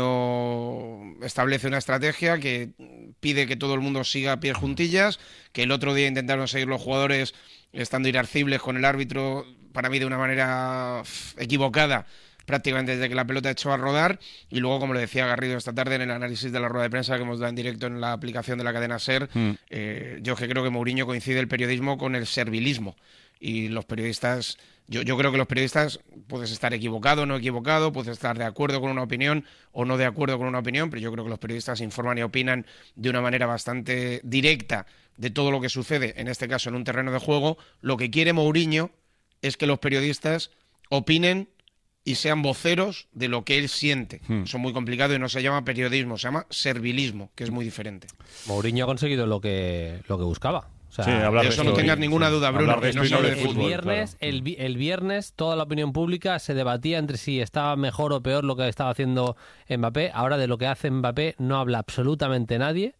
Mourinho establece una estrategia que pide que todo el mundo siga a pies juntillas, que el otro día intentaron seguir los jugadores estando irascibles con el árbitro, para mí de una manera equivocada, prácticamente desde que la pelota echó a rodar, y luego, como le decía Garrido esta tarde en el análisis de la rueda de prensa que hemos dado en directo en la aplicación de la cadena SER, mm. eh, yo que creo que Mourinho coincide el periodismo con el servilismo, y los periodistas, yo, yo creo que los periodistas puedes estar equivocado o no equivocado, puedes estar de acuerdo con una opinión o no de acuerdo con una opinión, pero yo creo que los periodistas informan y opinan de una manera bastante directa de todo lo que sucede, en este caso en un terreno de juego. Lo que quiere Mourinho es que los periodistas opinen y sean voceros de lo que él siente. Hmm. Eso es muy complicado y no se llama periodismo, se llama servilismo, que es muy diferente. Mourinho ha conseguido lo que, lo que buscaba. O sea, sí, hablar de eso no tengas ninguna duda, Bruno. Que no el, de fútbol, el, viernes, claro. el, el viernes toda la opinión pública se debatía entre si estaba mejor o peor lo que estaba haciendo Mbappé. Ahora de lo que hace Mbappé no habla absolutamente nadie.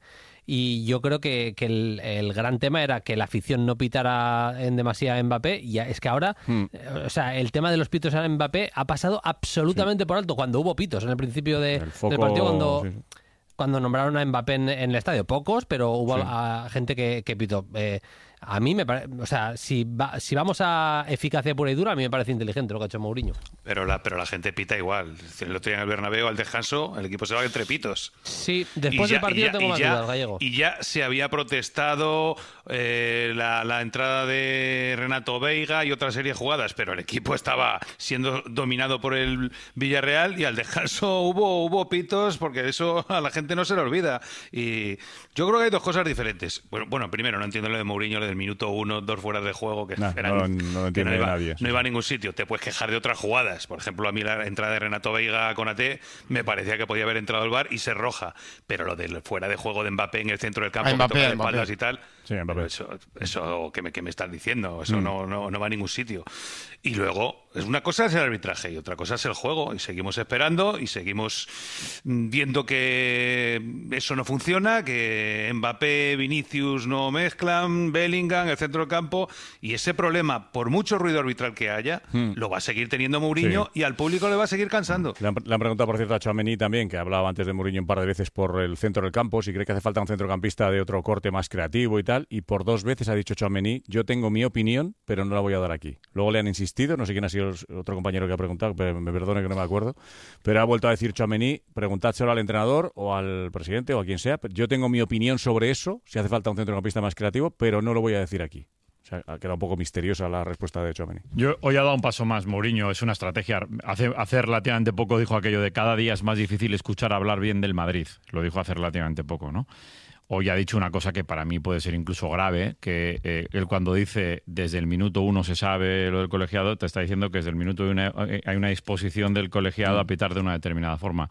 Y yo creo que, que el, el gran tema era que la afición no pitara en demasía a Mbappé, y es que ahora, hmm. o sea, el tema de los pitos a Mbappé ha pasado absolutamente sí. por alto, cuando hubo pitos en el principio de, el foco, del partido, cuando, sí. cuando nombraron a Mbappé en, en el estadio. Pocos, pero hubo sí. a, a gente que, que pitó. Eh, a mí me parece, o sea, si, va, si vamos a eficacia pura y dura, a mí me parece inteligente lo que ha hecho Mourinho. Pero la, pero la gente pita igual. El otro día en el Bernabéu, al descanso, el equipo se va entre pitos. Sí, después ya, del partido ya, tengo más ya, dudas, Gallego. Y ya se había protestado eh, la, la entrada de Renato Veiga y otra serie de jugadas, pero el equipo estaba siendo dominado por el Villarreal y al descanso hubo, hubo pitos, porque eso a la gente no se le olvida. Y yo creo que hay dos cosas diferentes. Bueno, bueno primero, no entiendo lo de Mourinho, lo del minuto uno, dos fuera de juego, que, no, eran, no, no lo entiende que no iba, nadie. No iba a ningún sitio. Te puedes quejar de otras jugadas. Por ejemplo, a mí la entrada de Renato Veiga con A T me parecía que podía haber entrado al V A R y ser roja. Pero lo del fuera de juego de Mbappé en el centro del campo, a Mbappé, que toca de Mbappé. espaldas y tal, sí, Mbappé. eso, eso ¿qué me, qué me estás diciendo? Eso mm. no, no, no va a ningún sitio. Y luego, es una cosa es el arbitraje y otra cosa es el juego. Y seguimos esperando y seguimos viendo que eso no funciona, que Mbappé, Vinicius no mezclan, Bellingham, el centro del campo, y ese problema, por mucho ruido arbitral que haya, hmm. lo va a seguir teniendo Mourinho sí. y al público le va a seguir cansando. Le han, le han preguntado, por cierto, a Tchouaméni también, que hablaba antes de Mourinho un par de veces por el centro del campo, si cree que hace falta un centrocampista de otro corte más creativo y tal, y por dos veces ha dicho Tchouaméni, yo tengo mi opinión, pero no la voy a dar aquí. Luego le han insistido, no sé quién ha sido sido otro compañero que ha preguntado, pero me perdone que no me acuerdo, pero ha vuelto a decir Tchouaméni, preguntádselo al entrenador o al presidente o a quien sea. Yo tengo mi opinión sobre eso, si hace falta un centrocampista más creativo, pero no lo voy a decir aquí. O sea, ha quedado un poco misteriosa la respuesta de Tchouaméni. Yo hoy ha dado un paso más. Mourinho es una estrategia. Hace, hace relativamente poco dijo aquello de cada día es más difícil escuchar hablar bien del Madrid. Lo dijo hace relativamente poco, ¿no? Hoy ha dicho una cosa que para mí puede ser incluso grave, que eh, él cuando dice desde el minuto uno se sabe lo del colegiado, te está diciendo que desde el minuto uno hay una disposición del colegiado a pitar de una determinada forma.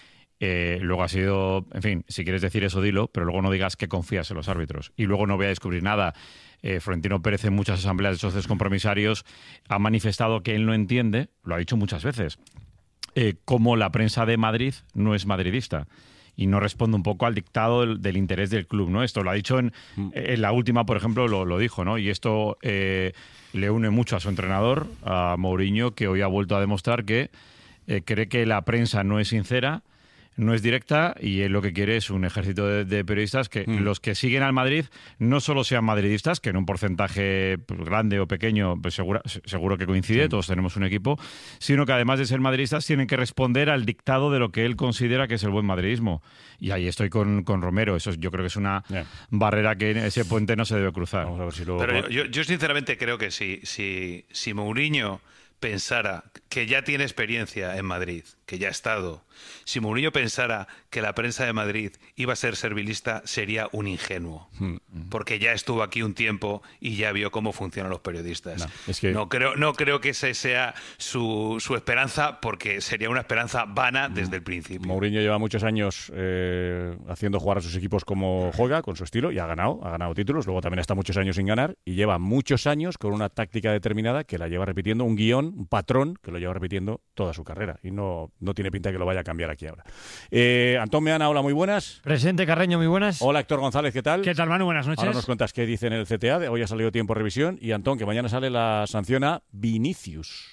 Eh, luego ha sido, en fin, si quieres decir eso, dilo, pero luego no digas que confías en los árbitros. Y luego no voy a descubrir nada. Eh, Florentino Pérez en muchas asambleas de socios compromisarios ha manifestado que él no entiende, lo ha dicho muchas veces, eh, cómo la prensa de Madrid no es madridista y no responde un poco al dictado del, del interés del club, ¿no? Esto lo ha dicho en, en la última, por ejemplo, lo, lo dijo, ¿no? Y esto eh, le une mucho a su entrenador, a Mourinho, que hoy ha vuelto a demostrar que eh, cree que la prensa no es sincera, no es directa, y él lo que quiere es un ejército de, de periodistas que mm. los que siguen al Madrid no solo sean madridistas, que en un porcentaje grande o pequeño pues seguro, seguro que coincide, sí. Todos tenemos un equipo, sino que además de ser madridistas tienen que responder al dictado de lo que él considera que es el buen madridismo. Y ahí estoy con, con Romero. Eso yo creo que es una yeah. barrera que ese puente no se debe cruzar. Vamos a ver si luego... Pero yo, yo sinceramente creo que si, si, si Mourinho pensara que ya tiene experiencia en Madrid, que ya ha estado, si Mourinho pensara que la prensa de Madrid iba a ser servilista, sería un ingenuo. Mm. Porque ya estuvo aquí un tiempo y ya vio cómo funcionan los periodistas. No, es que... no, creo, no creo que esa sea su, su esperanza, porque sería una esperanza vana mm. desde el principio. Mourinho lleva muchos años eh, haciendo jugar a sus equipos como juega, con su estilo, y ha ganado, ha ganado títulos. Luego también está muchos años sin ganar y lleva muchos años con una táctica determinada que la lleva repitiendo, un guión, un patrón que lo lleva repitiendo toda su carrera. Y no, no tiene pinta que lo vaya a cambiar aquí ahora. Eh, Antón Meana, hola, muy buenas. Presidente Carreño, muy buenas. Hola, Héctor González, ¿qué tal? ¿Qué tal, Manu? Buenas noches. Ahora nos cuentas qué dice en el C T A. Hoy ha salido tiempo de revisión. Y Antón, que mañana sale la sanción a Vinicius.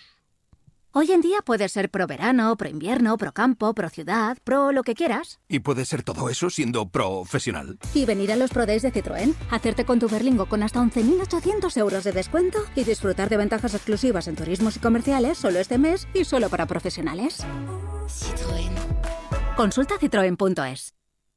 Hoy en día puedes ser pro verano, pro invierno, pro campo, pro ciudad, pro lo que quieras. Y puedes ser todo eso siendo profesional. Y venir a los Pro Days de Citroën, hacerte con tu Berlingo con hasta once mil ochocientos euros de descuento y disfrutar de ventajas exclusivas en turismos y comerciales solo este mes y solo para profesionales. Citroën. Consulta citroen punto es.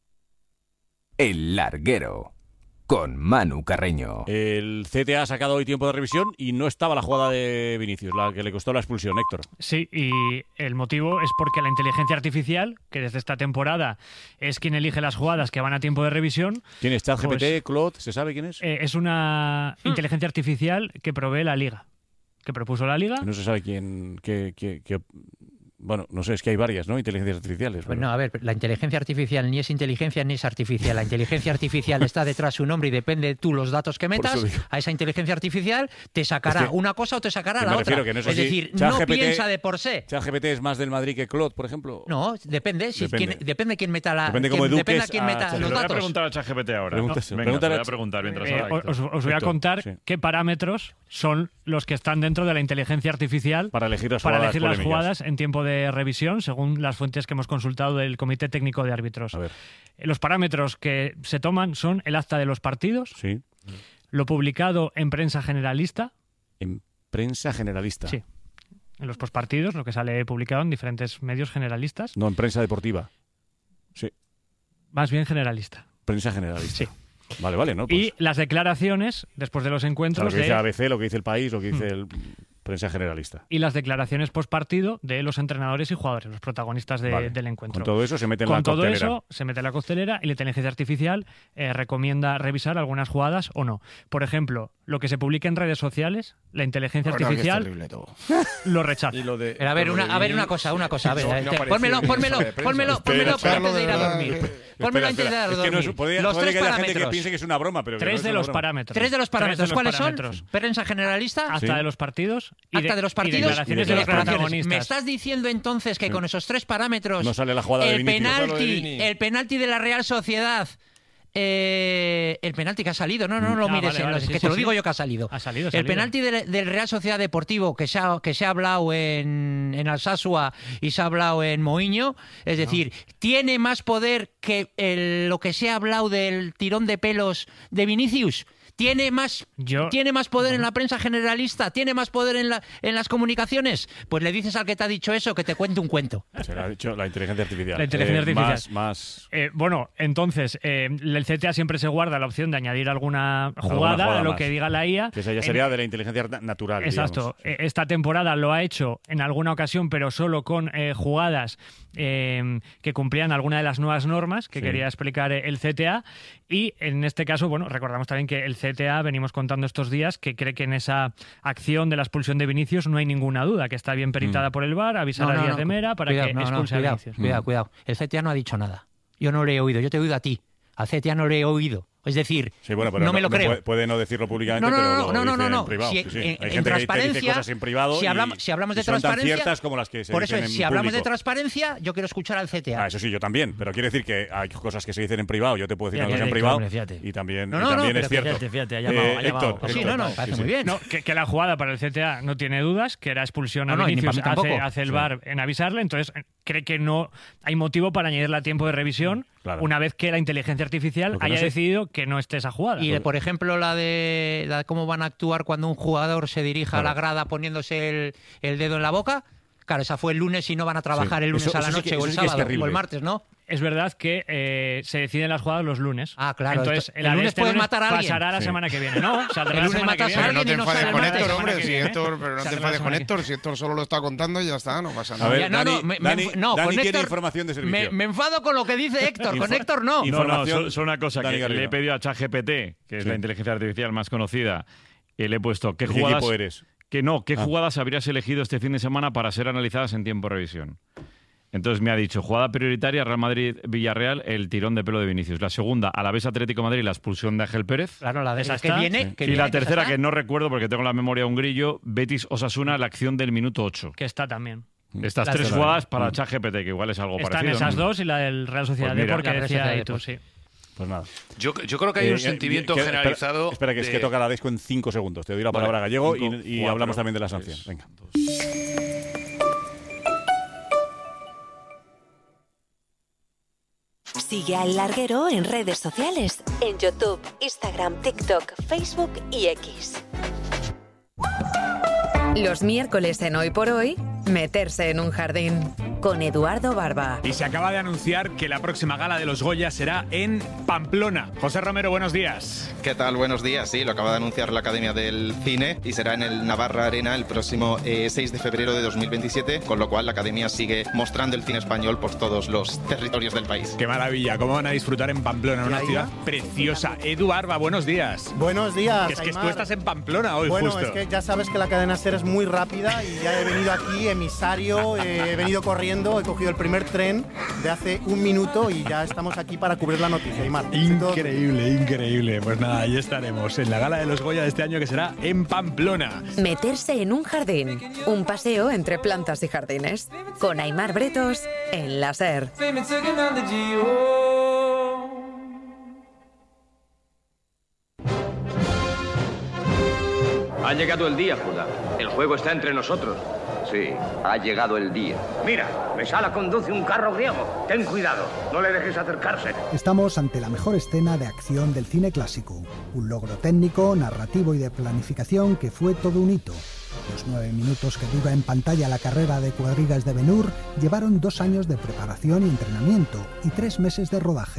El Larguero, con Manu Carreño. El C T A ha sacado hoy tiempo de revisión y no estaba la jugada de Vinicius, la que le costó la expulsión, Héctor. Sí, y el motivo es porque la inteligencia artificial, que desde esta temporada es quien elige las jugadas que van a tiempo de revisión... ¿Quién es? ChatGPT, pues, Claude? ¿Se sabe quién es? Eh, es una hmm. inteligencia artificial que provee la Liga, que propuso la Liga. No se sabe quién... Qué, qué, qué... Bueno, no sé, es que hay varias, ¿no? Inteligencias artificiales. Bueno, a ver, la inteligencia artificial ni es inteligencia ni es artificial. La inteligencia artificial está detrás de su nombre y depende de tú los datos que metas. A esa inteligencia artificial te sacará es que, una cosa o te sacará la otra. Que no es es decir, no G P T, piensa de por sí. ¿ChatGPT es más del Madrid que Claude, por ejemplo? No, depende. Si depende. Quién, depende quién meta la. Depende quién, cómo depende a quién meta a los datos. Voy a preguntar a ChatGPT ahora. Pregúntese, no, venga, pregúntale, voy a preguntar mientras eh, habla, os, os voy a contar sí. qué parámetros son los que están dentro de la inteligencia artificial para elegir las para jugadas, elegir las jugadas en tiempo de revisión, según las fuentes que hemos consultado del Comité Técnico de Árbitros. A ver. Los parámetros que se toman son el acta de los partidos, sí. lo publicado en prensa generalista. En prensa generalista. Sí. En los postpartidos, lo que sale publicado en diferentes medios generalistas. No en prensa deportiva. Sí. Más bien generalista. Prensa generalista. Sí. Vale, vale, ¿no? Pues... Y las declaraciones, después de los encuentros... O sea, lo que de... dice A B C, lo que dice El País, lo que dice el... Prensa generalista. Y las declaraciones postpartido de los entrenadores y jugadores, los protagonistas de, vale. del encuentro. Con todo eso se mete en Con la todo coctelera. eso se mete en la costelera y la inteligencia artificial eh, recomienda revisar algunas jugadas o no. Por ejemplo, lo que se publica en redes sociales, la inteligencia bueno, artificial lo rechaza. Y lo de, Pero a ver, una, a ver una cosa, una cosa. A ver, no, no pónmelo, pónmelo, pónmelo, pónmelo antes de ir a dormir. Pónmelo antes de ir a dormir. Los tres parámetros. Que piense que es una broma, pero Tres de los parámetros. Tres de los parámetros. ¿Cuáles son? Prensa generalista. Hasta de los partidos. Acta de los partidos. Declaraciones de los protagonistas. ¿Me estás diciendo entonces que sí. con esos tres parámetros no sale la jugada el de penalti, el penalti de la Real Sociedad, eh, el penalti que ha salido, no, no, no lo ah, mires, vale, vale, sí, que sí, te lo sí. digo yo que ha salido. Ha salido, ha el salido. penalti de, del Real Sociedad Deportivo que se ha, que se ha hablado en, en Alsasua y se ha hablado en Moinho, es decir, no. tiene más poder que el, lo que se ha hablado del tirón de pelos de Vinicius. ¿Tiene más, Yo... ¿tiene más poder en la prensa generalista? ¿Tiene más poder en, la, en las comunicaciones? Pues le dices al que te ha dicho eso que te cuente un cuento. Se lo ha dicho la inteligencia artificial. La inteligencia eh, artificial. Más, más... Eh, bueno, entonces, eh, el C T A siempre se guarda la opción de añadir alguna jugada, alguna jugada a lo más. que diga la I A. Que esa ya sería en... de la inteligencia natural. Exacto. Digamos. Esta temporada lo ha hecho en alguna ocasión, pero solo con eh, jugadas eh, que cumplían alguna de las nuevas normas que sí. quería explicar el C T A. Y en este caso, bueno, recordamos también que el C T A, venimos contando estos días, que cree que en esa acción de la expulsión de Vinicius no hay ninguna duda, que está bien peritada mm. por el V A R, avisar no, no, a Díaz no, de Mera para cuidado, que no, expulse no, a cuidado, Vinicius. Cuidado, cuidado. El C T A no ha dicho nada. Yo no le he oído, yo te he oído a ti. Al C T A no le he oído. Es decir, sí, bueno, pero no me lo no, creo. Puede, puede no decirlo públicamente, no, no, pero no, lo no, no, dice no, no. en privado. Si, sí, sí. en, Hay en gente que te dice cosas en privado si hablamos, y, si hablamos de y son transparencia, tan ciertas como las que se por dicen eso es, en si hablamos público. de transparencia, yo quiero escuchar al C T A. Ah, eso sí, yo también, pero quiere decir que hay cosas que se dicen en privado, yo te puedo decir fíjate, una cosa en Héctor, privado fíjate. y también, no, no, y también no, es cierto. Fíjate, fíjate, ha llamado, eh, ha llamado. Héctor, sí, Héctor, no, no, parece sí, muy bien. No, que, que la jugada para el C T A no tiene dudas, que era expulsión a no, no, Vinicius, hace, hace el sí. V A R en avisarle, entonces cree que no hay motivo para añadirle a tiempo de revisión claro. una vez que la inteligencia artificial haya no sé. decidido que no esté esa jugada. Y, por ejemplo, la de, la de cómo van a actuar cuando un jugador se dirija claro. a la grada poniéndose el, el dedo en la boca. Claro, esa fue el lunes y no van a trabajar sí. el lunes eso, a la noche sí que, o el sábado sí o el martes, ¿no? Es verdad que eh, se deciden las jugadas los lunes. Ah, claro. Entonces, el, el lunes este puedes lunes matar a alguien. Pasará la sí. semana que viene, ¿no? Saldrá el lunes matas a alguien pero no te enfades con Héctor, hombre. Si Héctor, pero no te enfades con Héctor. Si Héctor solo lo está contando y ya está, no pasa nada. A ver, ya, no, Dani, no, me, Dani, me, no, Dani con tiene Héctor, información de servicio. Me, me enfado con lo que dice Héctor. Con Héctor no. No, no, solo, solo una cosa. Dani que Garrido. le he pedido a ChatGPT, que es sí. la inteligencia artificial más conocida, y le he puesto qué ¿De jugadas... qué equipo eres? Que no, ¿qué ah. jugadas habrías elegido este fin de semana para ser analizadas en tiempo de revisión? Entonces me ha dicho, jugada prioritaria, Real Madrid-Villarreal, el tirón de pelo de Vinicius. La segunda, Alavés-Atlético de Madrid, la expulsión de Ángel Pérez. Claro, la de esa que viene. Sí. Que y viene, la tercera, que, que no recuerdo porque tengo la memoria un grillo, Betis-Osasuna, la acción del minuto ocho. Que está también. Estas Las tres dos. jugadas para mm. ChatGPT, que igual es algo Están parecido. Están esas ¿no? dos y la del Real Sociedad pues Depor, que decía ahí tú, sí. Pues nada. Yo, yo creo que hay un eh, sentimiento que, generalizado. Espera, espera que de... es que toca la Desco en cinco segundos. Te doy la palabra vale, Gallego cinco, y, y cuatro, hablamos también de la sanción. Tres, Venga. Dos. Sigue a El Larguero en redes sociales, en YouTube, Instagram, TikTok, Facebook y X. Los miércoles en Hoy por Hoy, meterse en un jardín. Con Eduardo Barba. Y se acaba de anunciar que la próxima gala de los Goya será en Pamplona. José Romero, buenos días. ¿Qué tal? Buenos días. Sí, lo acaba de anunciar la Academia del Cine y será en el Navarra Arena el próximo eh, seis de febrero de dos mil veintisiete, con lo cual la Academia sigue mostrando el cine español por todos los territorios del país. Qué maravilla, cómo van a disfrutar en Pamplona, una ciudad preciosa. Edu Barba, buenos días. Buenos días, que es que Aymar. tú estás en Pamplona hoy, bueno, justo. Bueno, es que ya sabes que la cadena SER es muy rápida y ya he venido aquí, emisario, eh, he venido corriendo, he cogido el primer tren de hace un minuto y ya estamos aquí para cubrir la noticia, Aymar. Increíble, increíble. Pues nada, ahí estaremos en la gala de los Goya de este año que será en Pamplona. Meterse en un jardín, un paseo entre plantas y jardines, con Aymar Bretos en la SER. Ha llegado el día, Judá. El juego está entre nosotros. Sí, ha llegado el día. Mira, Mesala conduce un carro griego. Ten cuidado, no le dejes acercarse. Estamos ante la mejor escena de acción del cine clásico. Un logro técnico, narrativo y de planificación que fue todo un hito. Los nueve minutos que dura en pantalla la carrera de cuadrigas de Ben-Hur llevaron dos años de preparación y entrenamiento y tres meses de rodaje.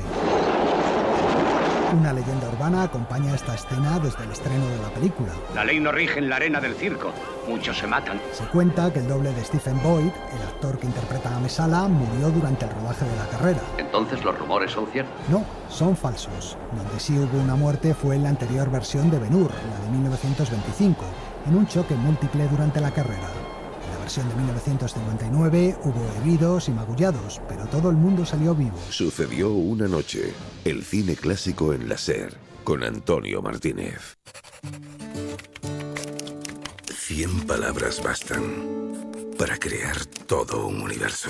Una leyenda urbana acompaña esta escena desde el estreno de la película. La ley no rige en la arena del circo. Muchos se matan. Se cuenta que el doble de Stephen Boyd, el actor que interpreta a Mesala, murió durante el rodaje de la carrera. ¿Entonces los rumores son ciertos? No, son falsos. Donde sí hubo una muerte fue en la anterior versión de Ben-Hur, la de mil novecientos veinticinco, en un choque múltiple durante la carrera. En la versión de mil novecientos cincuenta y nueve hubo heridos y magullados, pero todo el mundo salió vivo. Sucedió una noche. El cine clásico en la SER, con Antonio Martínez. Cien palabras bastan para crear todo un universo.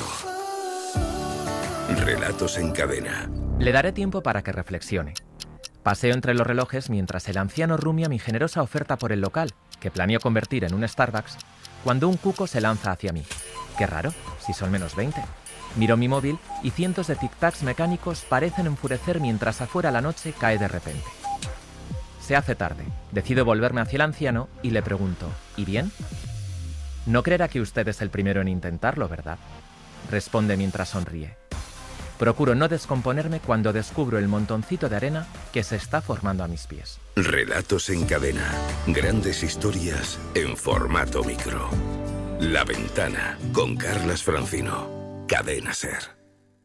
Relatos en cadena. Le daré tiempo para que reflexione. Paseo entre los relojes mientras el anciano rumia mi generosa oferta por el local, que planeo convertir en un Starbucks, cuando un cuco se lanza hacia mí. Qué raro, si son menos veinte. Miro mi móvil y cientos de tic-tacs mecánicos parecen enfurecer mientras afuera la noche cae de repente. Se hace tarde. Decido volverme hacia el anciano y le pregunto, ¿y bien? No creerá que usted es el primero en intentarlo, ¿verdad? Responde mientras sonríe. Procuro no descomponerme cuando descubro el montoncito de arena que se está formando a mis pies. Relatos en cadena. Grandes historias en formato micro. La Ventana, con Carlas Francino. Cadena SER.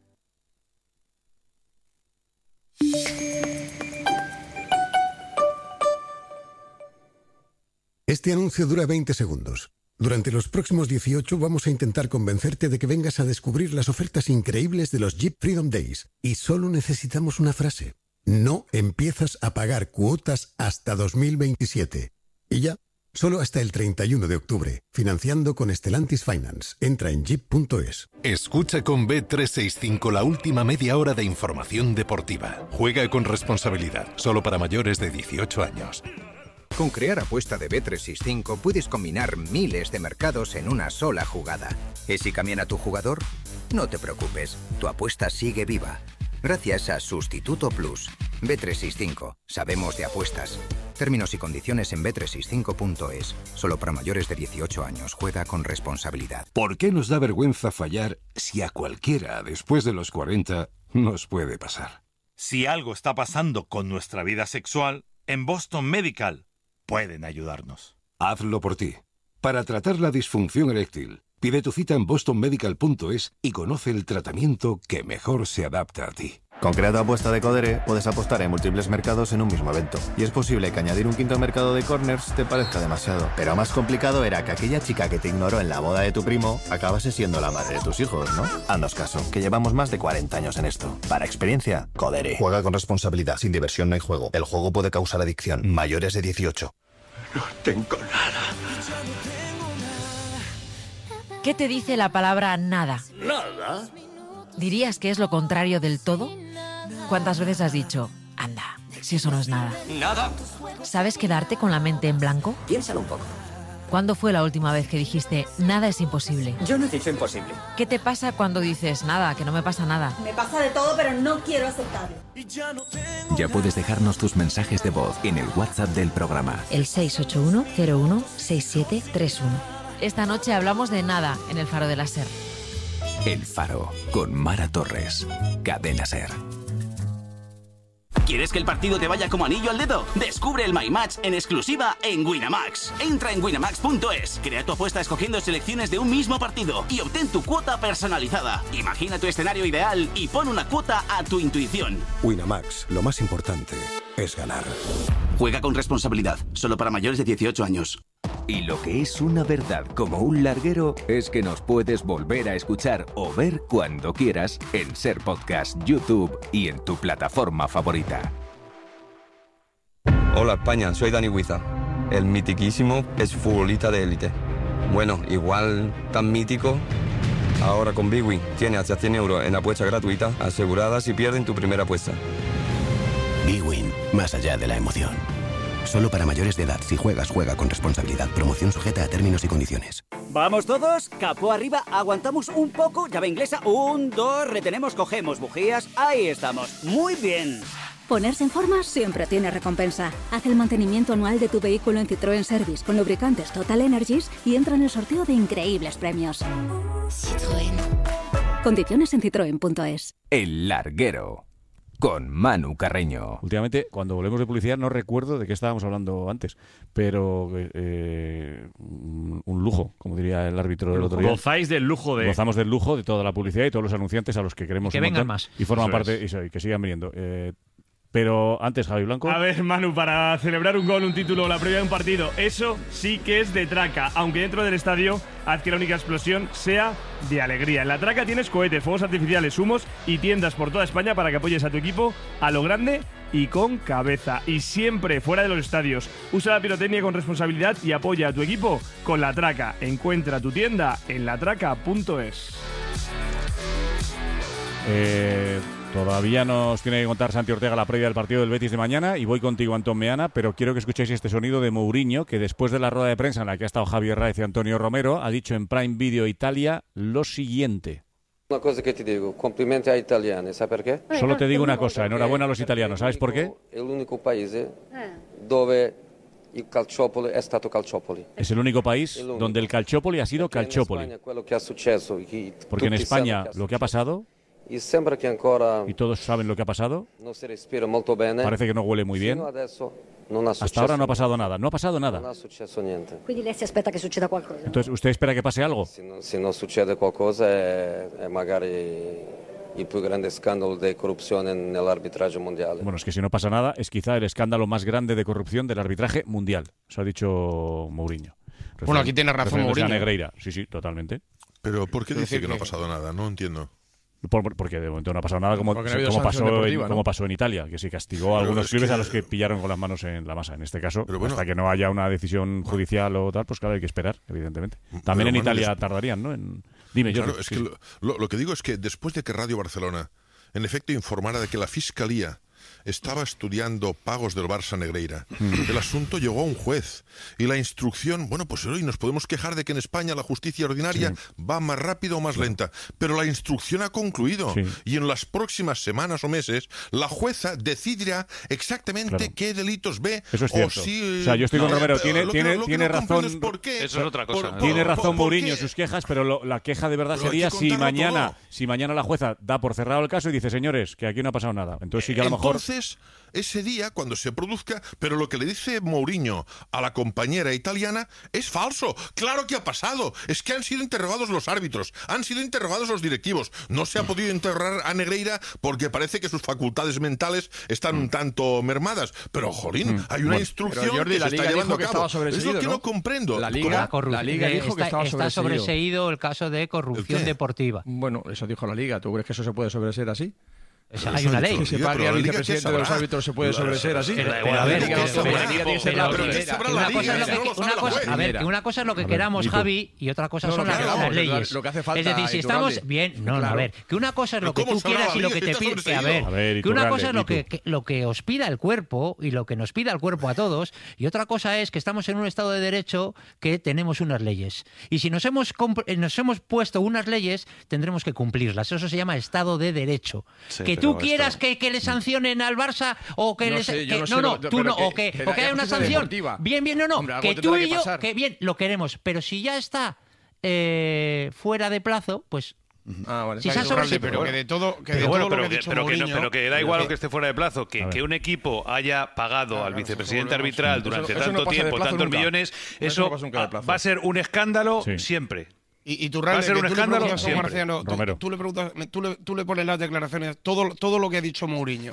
Este anuncio dura veinte segundos. Durante los próximos dieciocho vamos a intentar convencerte de que vengas a descubrir las ofertas increíbles de los Jeep Freedom Days. Y solo necesitamos una frase. No empiezas a pagar cuotas hasta dos mil veintisiete. Y ya, solo hasta el treinta y uno de octubre. Financiando con Stellantis Finance. Entra en jeep punto es. Escucha con B trescientos sesenta y cinco la última media hora de información deportiva. Juega con responsabilidad. Solo para mayores de dieciocho años. Con Crear Apuesta de B trescientos sesenta y cinco puedes combinar miles de mercados en una sola jugada. ¿Y si cambian a tu jugador? No te preocupes, tu apuesta sigue viva. Gracias a Sustituto Plus. B trescientos sesenta y cinco. Sabemos de apuestas. Términos y condiciones en B trescientos sesenta y cinco punto es. Solo para mayores de dieciocho años. Juega con responsabilidad. ¿Por qué nos da vergüenza fallar si a cualquiera después de los cuarenta nos puede pasar? Si algo está pasando con nuestra vida sexual, en Boston Medical pueden ayudarnos. Hazlo por ti. Para tratar la disfunción eréctil, pide tu cita en boston medical punto es y conoce el tratamiento que mejor se adapta a ti. Con Crea tu Apuesta de Codere puedes apostar en múltiples mercados en un mismo evento. Y es posible que añadir un quinto mercado de corners te parezca demasiado. Pero más complicado era que aquella chica que te ignoró en la boda de tu primo acabase siendo la madre de tus hijos, ¿no? Haznos caso, que llevamos más de cuarenta años en esto. Para experiencia, Codere. Juega con responsabilidad. Sin diversión no hay juego. El juego puede causar adicción. Mayores de dieciocho. No tengo nada. ¿Qué te dice la palabra nada? ¿Nada? ¿Dirías que es lo contrario del todo? ¿Cuántas veces has dicho, anda, si eso no es nada? Nada. ¿Sabes quedarte con la mente en blanco? Piénsalo un poco. ¿Cuándo fue la última vez que dijiste, nada es imposible? Yo no he dicho imposible. ¿Qué te pasa cuando dices, nada, que no me pasa nada? Me pasa de todo, pero no quiero aceptarlo. Ya puedes dejarnos tus mensajes de voz en el WhatsApp del programa. El seis ocho uno cero uno seis siete tres uno. Esta noche hablamos de nada en el Faro de la SER. El Faro, con Mara Torres. Cadena SER. ¿Quieres que el partido te vaya como anillo al dedo? Descubre el My Match en exclusiva en Winamax. Entra en winamax punto es, crea tu apuesta escogiendo selecciones de un mismo partido y obtén tu cuota personalizada. Imagina tu escenario ideal y pon una cuota a tu intuición. Winamax, lo más importante es ganar. Juega con responsabilidad, solo para mayores de dieciocho años. Y lo que es una verdad como un larguero es que nos puedes volver a escuchar o ver cuando quieras en SER Podcast, YouTube y en tu plataforma favorita. Hola España, soy Dani Huiza, el mitiquísimo exfutbolista de élite. Bueno, igual tan mítico, ahora con Bwin tiene hasta cien euros en apuestas gratuitas aseguradas si pierden tu primera apuesta. Bwin, más allá de la emoción. Solo para mayores de edad. Si juegas, juega con responsabilidad. Promoción sujeta a términos y condiciones. ¿Vamos todos? Capó arriba, aguantamos un poco, llave inglesa, un, dos, retenemos, cogemos bujías, ahí estamos. Muy bien. Ponerse en forma siempre tiene recompensa. Haz el mantenimiento anual de tu vehículo en Citroën Service con lubricantes Total Energies y entra en el sorteo de increíbles premios. Citroën. Condiciones en citroen punto es. El Larguero, con Manu Carreño. Últimamente, cuando volvemos de publicidad, no recuerdo de qué estábamos hablando antes, pero eh, un lujo, como diría el árbitro del otro día. Gozáis del lujo de... Gozamos del lujo de toda la publicidad y todos los anunciantes a los que queremos que un vengan montón más. Y forman Eso parte, es. y, y que sigan viniendo. Eh, pero antes, Javi Blanco. A ver, Manu, para celebrar un gol, un título o la previa de un partido, eso sí que es de traca, aunque dentro del estadio haz que la única explosión sea de alegría. En la traca tienes cohetes, fuegos artificiales, humos y tiendas por toda España para que apoyes a tu equipo a lo grande y con cabeza. Y siempre fuera de los estadios. Usa la pirotecnia con responsabilidad y apoya a tu equipo con la traca. Encuentra tu tienda en la traca punto es. Eh, todavía nos tiene que contar Santi Ortega la previa del partido del Betis de mañana y voy contigo, Antón Meana, pero quiero que escuchéis este sonido de Mourinho, que después de la rueda de prensa en la que ha estado Javier Raez y Antonio Romero, ha dicho en Prime Video Italia lo siguiente. Una cosa que te digo, complimenti agli italiani, ¿sabes por qué? Solo te digo una cosa, enhorabuena a los italianos, ¿sabes por qué? El único país donde el calciopoli è stato calciopoli. Es el único país donde el calciopoli ha sido calciopoli. Porque en España lo que ha pasado, y todos saben lo que ha pasado, parece que no huele muy bien. Hasta ahora no ha pasado nada, no ha pasado nada. Quindi lei si aspetta che succeda qualcosa. Entonces, ¿usted espera que pase algo? Si no, si no succede qualcosa è, è magari il più grande scandalo di corruzione nell'arbitraggio mondiale. Bueno, es que si no pasa nada, es quizá el escándalo más grande de corrupción del arbitraje mundial. Eso ha dicho Mourinho. Refer- bueno, aquí tiene razón Mourinho. Negreira. Sí, sí, totalmente. Pero ¿por qué dice que no ha pasado nada? No entiendo. Por, porque de momento no ha pasado nada como, no como, pasó, en, ¿no? como pasó en Italia, que sí castigó a pero algunos clubes que... a los que pillaron con las manos en la masa. En este caso, bueno, hasta que no haya una decisión judicial o tal, pues claro, hay que esperar, evidentemente. También pero, en Italia es... tardarían, ¿no? En... Dime, yo. Claro, es sí. que lo, lo que digo es que después de que Radio Barcelona, en efecto, informara de que la Fiscalía estaba estudiando pagos del Barça Negreira, mm. el asunto llegó a un juez y la instrucción, bueno, pues hoy nos podemos quejar de que en España la justicia ordinaria sí. va más rápido o más sí. lenta, pero la instrucción ha concluido sí. y en las próximas semanas o meses la jueza decidirá exactamente claro. qué delitos ve. Eso es cierto. O, si, o sea, yo estoy con Romero, tiene, lo tiene, que, lo tiene no razón. Es por qué, eso es otra cosa. Por, tiene por, razón por, Mourinho en sus quejas, pero lo, la queja de verdad pero sería si mañana, todo. si mañana la jueza da por cerrado el caso y dice, señores, que aquí no ha pasado nada. Entonces sí que a lo mejor... Entonces, ese día, cuando se produzca, pero lo que le dice Mourinho a la compañera italiana es falso. Claro que ha pasado. Es que han sido interrogados los árbitros, han sido interrogados los directivos. No se ha podido interrogar a Negreira porque parece que sus facultades mentales están un tanto mermadas. Pero, jolín, mm. hay una bueno, instrucción Jordi, que se está llevando a cabo. Es lo que ¿no? no comprendo. La Liga, la Liga dijo está, que estaba está sobreseído. Está sobreseído el caso de corrupción deportiva. Bueno, eso dijo la Liga. ¿Tú crees que eso se puede sobreseer así? O sea, hay una ley. Que se pague al vicepresidente de los árbitros se puede sobreseer así. Pero, pero, a ver, a ver, una cosa es lo que queramos, Javi, y otra cosa son las leyes. Lo que hace falta. Es decir, si estamos bien, no, a ver, que una cosa es lo que tú quieras y lo que te pide, a ver, que una cosa es lo que lo que os pida el cuerpo y lo que nos pida el cuerpo a todos, y otra cosa es que estamos en un estado de derecho que tenemos unas leyes. Y si nos hemos nos hemos puesto unas leyes, tendremos que cumplirlas. Eso se llama estado de derecho. Que tú quieras esto... que, que le sancionen al Barça o que no les sé, que, no, no, no, lo, tú no que, o que, que o que haya una sanción deportiva. bien bien no no Hombre, que tú y yo que, que bien lo queremos, pero si ya está eh, fuera de plazo, pues Ah, vale. Si sobre... sí, pero que de todo, que de pero, bueno, todo pero, lo que, que, ha dicho pero, Mourinho, que no, pero que da igual lo que esté fuera de plazo, que, que un equipo haya pagado claro, al vicepresidente arbitral durante eso, eso tanto no tiempo, tantos nunca. millones, eso, eso no va a ser un escándalo sí. siempre. Y, y tu va a ser un escándalo Marciano, tú, tú, le preguntas, tú, le, tú le pones las declaraciones, todo, todo lo que ha dicho Mourinho,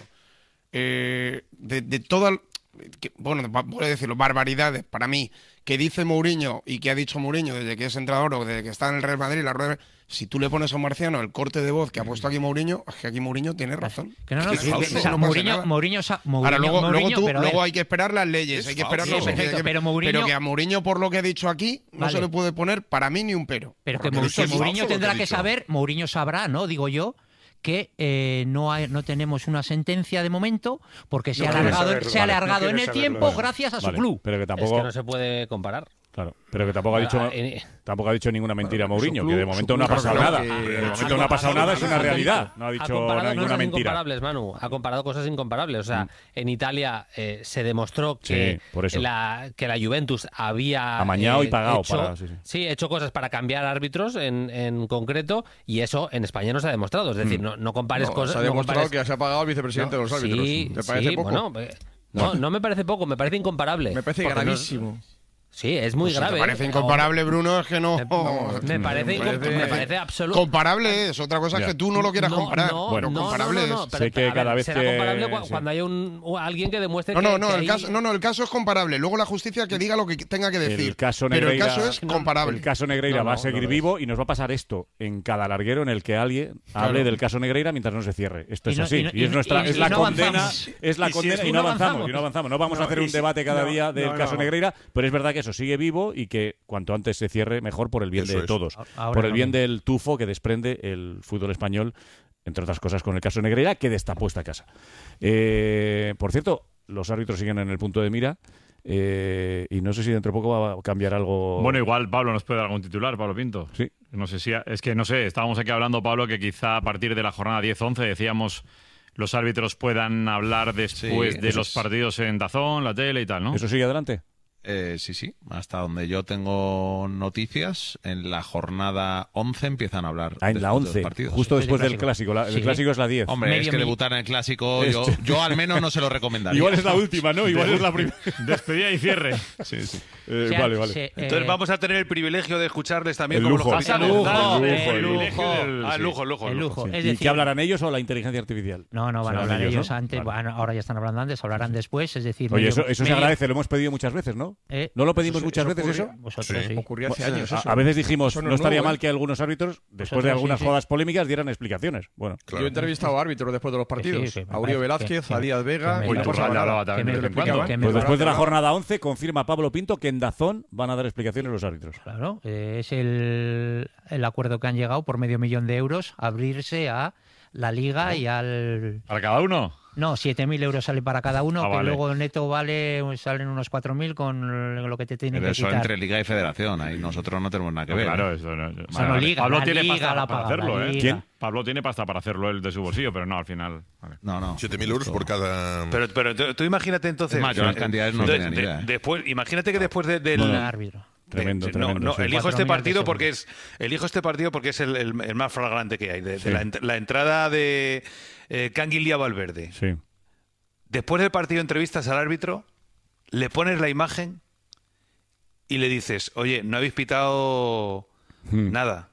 eh, de, de todas, bueno, voy a decirlo, barbaridades para mí, que dice Mourinho y que ha dicho Mourinho desde que es entrenador o desde que está en el Real Madrid, la rueda, si tú le pones a un Marciano el corte de voz que ha puesto aquí Mourinho, es que aquí Mourinho tiene razón. Que no, no, es que, falso, que, o sea, no Mourinho, Mourinho, Mourinho, Ahora luego, Mourinho, luego, tú, pero luego hay que esperar las leyes, es hay que esperar falso, los sí, perfecto, que, pero, Mourinho, pero que a Mourinho por lo que ha dicho aquí no vale. se le puede poner para mí ni un pero. Pero que, Mourinho, que Mourinho tendrá que, que saber, Mourinho sabrá, ¿no? Digo yo. Que eh, no hay, no tenemos una sentencia de momento porque se no ha alargado, saberlo, se ha alargado vale, no en el tiempo vale. gracias a su vale, club. Pero que tampoco es que no se puede comparar. Claro, pero que tampoco ha dicho tampoco ha dicho ninguna mentira bueno, Mourinho, club, que de momento no ha pasado nada. Que, de momento no ha pasado nada, es una realidad. No ha dicho ninguna cosas mentira. Incomparables, Manu. Ha comparado cosas incomparables. O sea, mm. en Italia eh, se demostró que, sí, la, que la Juventus había amañado eh, y pagado hecho, para sí, sí. sí, hecho cosas para cambiar árbitros en, en concreto, y eso en España no se ha demostrado. Es decir, mm. no, no compares no, cosas. Se ha demostrado no compares... que se ha pagado al vicepresidente no, de los árbitros. Sí, ¿Te parece sí, poco? Bueno, no, no me parece poco, me parece incomparable. Me parece gravísimo. No, sí, es muy pues grave. Si te parece incomparable, Bruno, es que no. Me, me parece, me parece, me parece absoluto. Comparable es, otra cosa es que tú no lo quieras no, comparar. No, bueno, no, comparable no, no, no, es. Pero, sé que cada ver, vez será que... comparable sí. cuando haya un, alguien que demuestre no, que. No, no, que el hay... caso, no, no, el caso es comparable. Luego la justicia que diga lo que tenga que decir. El caso Negreira, pero el caso es comparable. El caso Negreira no, no, va a seguir no vivo y nos va a pasar esto en cada larguero en el que alguien claro. hable del caso Negreira mientras no se cierre. Esto es no, así. Y, no, y, es nuestra, y, es la no condena, es la condena y no avanzamos. Y no avanzamos. No vamos a hacer un debate cada día del caso Negreira, pero es verdad que eso sigue vivo y que cuanto antes se cierre mejor por el bien Eso de todos, por el bien no. del tufo que desprende el fútbol español, entre otras cosas con el caso Negreira, que destapó esta casa. Eh, por cierto, los árbitros siguen en el punto de mira Eh, y no sé si dentro de poco va a cambiar algo. Bueno, igual Pablo nos puede dar algún titular, Pablo Pinto. Sí. No sé si... Es que no sé, estábamos aquí hablando, Pablo, que quizá a partir de la jornada diez once decíamos los árbitros puedan hablar después sí, de los es... partidos en DAZN, la tele y tal, ¿no? ¿Eso sigue adelante? Eh, sí, sí. Hasta donde yo tengo noticias, en la jornada once empiezan a hablar. Ah, en la once, justo después del clásico. La, sí. El clásico es la diez. Hombre, Medio es que debutar en el clásico, yo, yo al menos no se lo recomendaría. Igual es la última, ¿no? Igual es la primera. Despedida y cierre. Sí, sí. Eh, sí, vale, vale. Sí, eh... Entonces vamos a tener el privilegio de escucharles también el como lujo. los El lujo, el lujo. Ah, el lujo, el lujo. El lujo. Sí. Es ¿Y decir, qué hablarán ellos o la inteligencia artificial? No, no, van a hablar ellos, ellos ¿no? antes. Vale. Bueno, ahora ya están hablando antes, hablarán después. Es decir, oye, medio, eso, eso medio... se agradece, lo hemos pedido muchas veces, ¿no? ¿Eh? ¿No lo pedimos eso, muchas eso veces ocurrió, eso? Vosotros sí. Ocurrió hace años eso. A, a veces dijimos, no, no estaría nuevo, mal ¿eh? que algunos árbitros, después vosotros de algunas sí, jodas sí. polémicas, dieran explicaciones. Bueno, claro. Yo he entrevistado a árbitros después de los partidos. Sí, sí, a Uribe Velázquez, a Díaz Vega. Pues Iturralde hablaba también. Pues después de la jornada once, confirma Pablo Pinto que en DAZN van a dar explicaciones los árbitros. Claro, eh, es el, el acuerdo que han llegado por medio millón de euros a abrirse a la Liga ¿no? y al... ¿Para cada uno? No, siete mil euros sale para cada uno, ah, que vale. luego neto vale, salen unos cuatro mil con lo que te tienen Pero que eso quitar. entre Liga y Federación, ahí nosotros no tenemos nada que no, ver. Claro, ¿eh? eso no, o sea, vale, no Liga, Pablo tiene Liga, pasta la para paga, hacerlo, ¿eh? ¿Quién? Pablo tiene pasta para hacerlo él de su bolsillo, pero no, al final... Vale. No, no. siete mil euros por cada... Pero, pero tú, tú imagínate entonces... Es más, yo las cantidades no de, tenía ni idea. De, ¿eh? después, imagínate que después de, del... Bueno, árbitro. Tremendo, de, tremendo. No, no sí. elijo este partido de porque es elijo este partido porque es el, el, el más flagrante que hay. De, sí. de la, la entrada de eh, Canguilía Valverde. Sí. Después del partido entrevistas al árbitro, le pones la imagen y le dices, oye, no habéis pitado hmm. nada.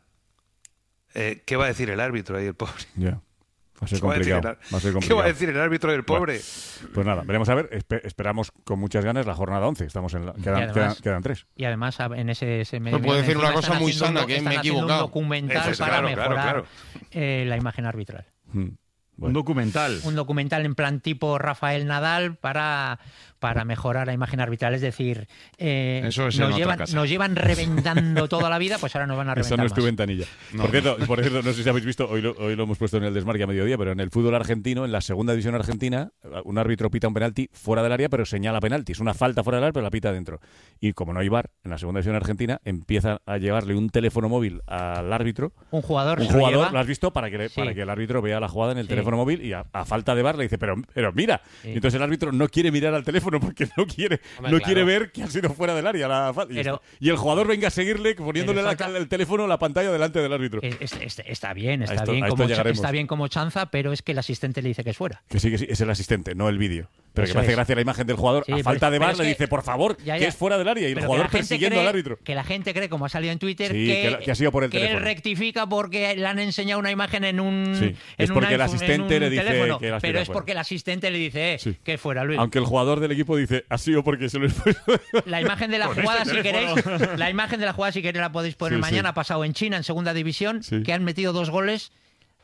Eh, ¿Qué va a decir el árbitro ahí, el pobre? Ya. Yeah. Va a ser ¿Qué va a complicado. Va a ser complicado. ¿Qué va a decir el árbitro del pobre? Bueno, pues nada, veremos a ver. Espe esperamos con muchas ganas la jornada once. Estamos en la, quedan, además, quedan, quedan tres. Y además en ese, ese medio... Me puedo decir una cosa muy sana, que me he equivocado. Un documental es, para claro, mejorar claro, claro. Eh, la imagen arbitral. Hmm. Bueno. Un documental. Un documental en plan tipo Rafael Nadal para, para mejorar la imagen arbitral. Es decir, eh, Eso es nos, llevan, nos llevan reventando toda la vida, pues ahora nos van a reventar. Esa no es tu más. ventanilla. No. Por, cierto, por cierto, no sé si habéis visto, hoy lo, hoy lo hemos puesto en el Desmarque a mediodía, pero en el fútbol argentino, en la segunda división argentina, un árbitro pita un penalti fuera del área, pero señala penalti. Es una falta fuera del área, pero la pita dentro. Y como no hay V A R, en la segunda división argentina, empieza a llevarle un teléfono móvil al árbitro. Un jugador. Un se jugador, lo, lleva. ¿lo has visto? Para que, le, sí. para que el árbitro vea la jugada en el sí. teléfono móvil y a, a falta de V A R le dice, pero, pero mira. Sí. Y entonces el árbitro no quiere mirar al teléfono porque no quiere, Hombre, no claro. quiere ver que ha sido fuera del área la falta. Y, y el jugador venga a seguirle poniéndole falta... la, el teléfono, la pantalla delante del árbitro. Es, es, está bien, está, esto, bien como, está bien como chanza, pero es que el asistente le dice que es fuera. Que sí, que sí, es el asistente, no el vídeo. Pero Eso que me hace es. gracia la imagen del jugador. Sí, a falta de V A R es le que, dice, por favor, ya, ya. que es fuera del área. Y el pero jugador persiguiendo cree, al árbitro. Que la gente cree, como ha salido en Twitter, sí, que, que, que ha sido por el que teléfono. él rectifica porque le han enseñado una imagen en un sí. en Es un porque iPhone, el asistente le dice teléfono, que la pero es fuera. porque el asistente le dice eh, sí. que es fuera, Luis. Aunque el jugador del equipo dice, ha sido porque se lo he puesto. La imagen de la jugada, este si queréis, la imagen de la jugada, si queréis, la podéis poner sí, mañana. Sí. Ha pasado en China, en segunda división, sí. que han metido dos goles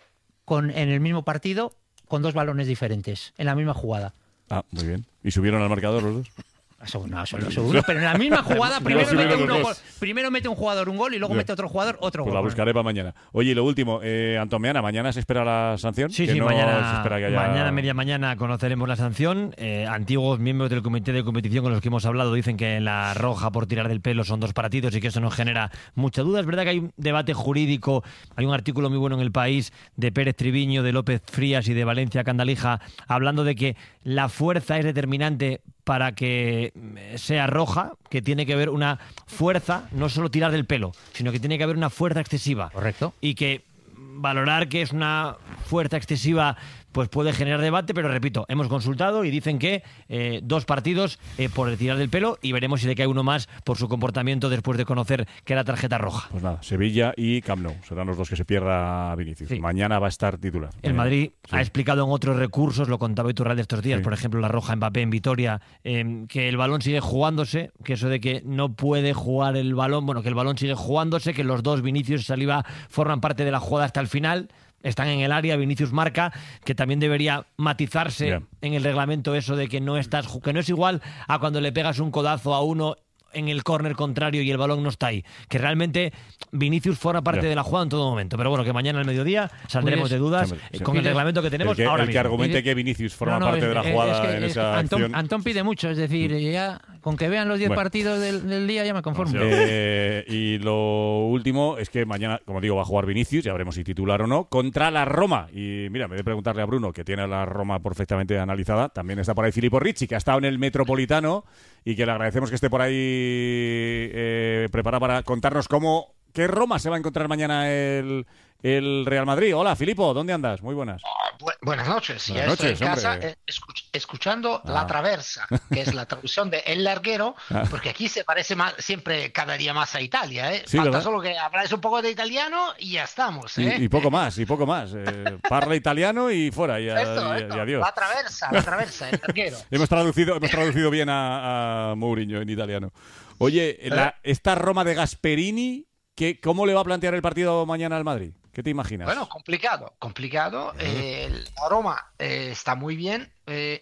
con, en el mismo partido con dos balones diferentes, en la misma jugada. Ah, muy bien. ¿Y subieron al marcador los dos? Eso, no, eso no seguro, pero en la misma jugada primero, mete uno gol, primero mete un jugador un gol y luego yeah. mete otro jugador otro pues gol. La buscaré para mañana. Oye, y lo último, eh, Antomeana, ¿mañana se espera la sanción? Sí, que sí, no mañana, se espera que haya... mañana, media mañana, conoceremos la sanción. Eh, antiguos miembros del comité de competición con los que hemos hablado dicen que la roja por tirar del pelo son dos partidos y que eso nos genera mucha duda. Es verdad que hay un debate jurídico, hay un artículo muy bueno en El País de Pérez Triviño, de López Frías y de Valencia Candalija, hablando de que la fuerza es determinante para que sea roja, que tiene que haber una fuerza, no solo tirar del pelo, sino que tiene que haber una fuerza excesiva. Correcto. Y que valorar que es una fuerza excesiva pues puede generar debate, pero repito, hemos consultado y dicen que eh, dos partidos eh, por el tirar del pelo y veremos si le cae uno más por su comportamiento después de conocer que era tarjeta roja. Pues nada, Sevilla y Camp Nou serán los dos que se pierda Vinicius. Sí. Mañana va a estar titular. El Madrid sí. ha explicado en otros recursos, lo contaba Iturralde estos días, sí. por ejemplo la roja Mbappé en Vitoria, eh, que el balón sigue jugándose, que eso de que no puede jugar el balón, bueno, que el balón sigue jugándose, que los dos, Vinicius y Saliba, forman parte de la jugada hasta el final. Están en el área, Vinicius marca, que también debería matizarse yeah. en el reglamento eso de que no estás, que no es igual a cuando le pegas un codazo a uno en el córner contrario y el balón no está ahí. Que realmente Vinicius forma parte yeah. de la jugada en todo momento. Pero bueno, que mañana al mediodía saldremos de dudas sí, sí. con el reglamento que tenemos el que, ahora el que mismo. argumente que Vinicius forma no, no, parte es, de la es, jugada es que, en es esa Antón, acción. Antón pide mucho, es decir, ya Con que vean los diez bueno. partidos del, del día ya me conformo. Eh, y lo último es que mañana, como digo, va a jugar Vinicius, ya veremos si titular o no, contra la Roma. Y mira, en vez de preguntarle a Bruno, que tiene a la Roma perfectamente analizada, también está por ahí Filippo Ricci, que ha estado en el Metropolitano y que le agradecemos que esté por ahí eh, preparado para contarnos cómo, qué Roma se va a encontrar mañana el, el Real Madrid. Hola, Filippo, ¿dónde andas? Muy buenas. Bu buenas noches. Buenas ya noches, estoy en casa eh, escuch escuchando ah. La Traversa, que es la traducción de El Larguero, ah. porque aquí se parece más, siempre cada día más a Italia. ¿eh? Sí, Falta ¿verdad? Solo que habláis un poco de italiano y ya estamos. ¿eh? Y, y poco más, y poco más. Eh, parla italiano y fuera, y, a, esto, y, esto. y adiós. La Traversa, La Traversa, El Larguero. hemos, traducido, hemos traducido bien a, a Mourinho en italiano. Oye, la, esta Roma de Gasperini, ¿qué, ¿cómo le va a plantear el partido mañana al Madrid? ¿Qué te imaginas? Bueno, complicado, complicado. Eh, la Roma eh, está muy bien. Eh,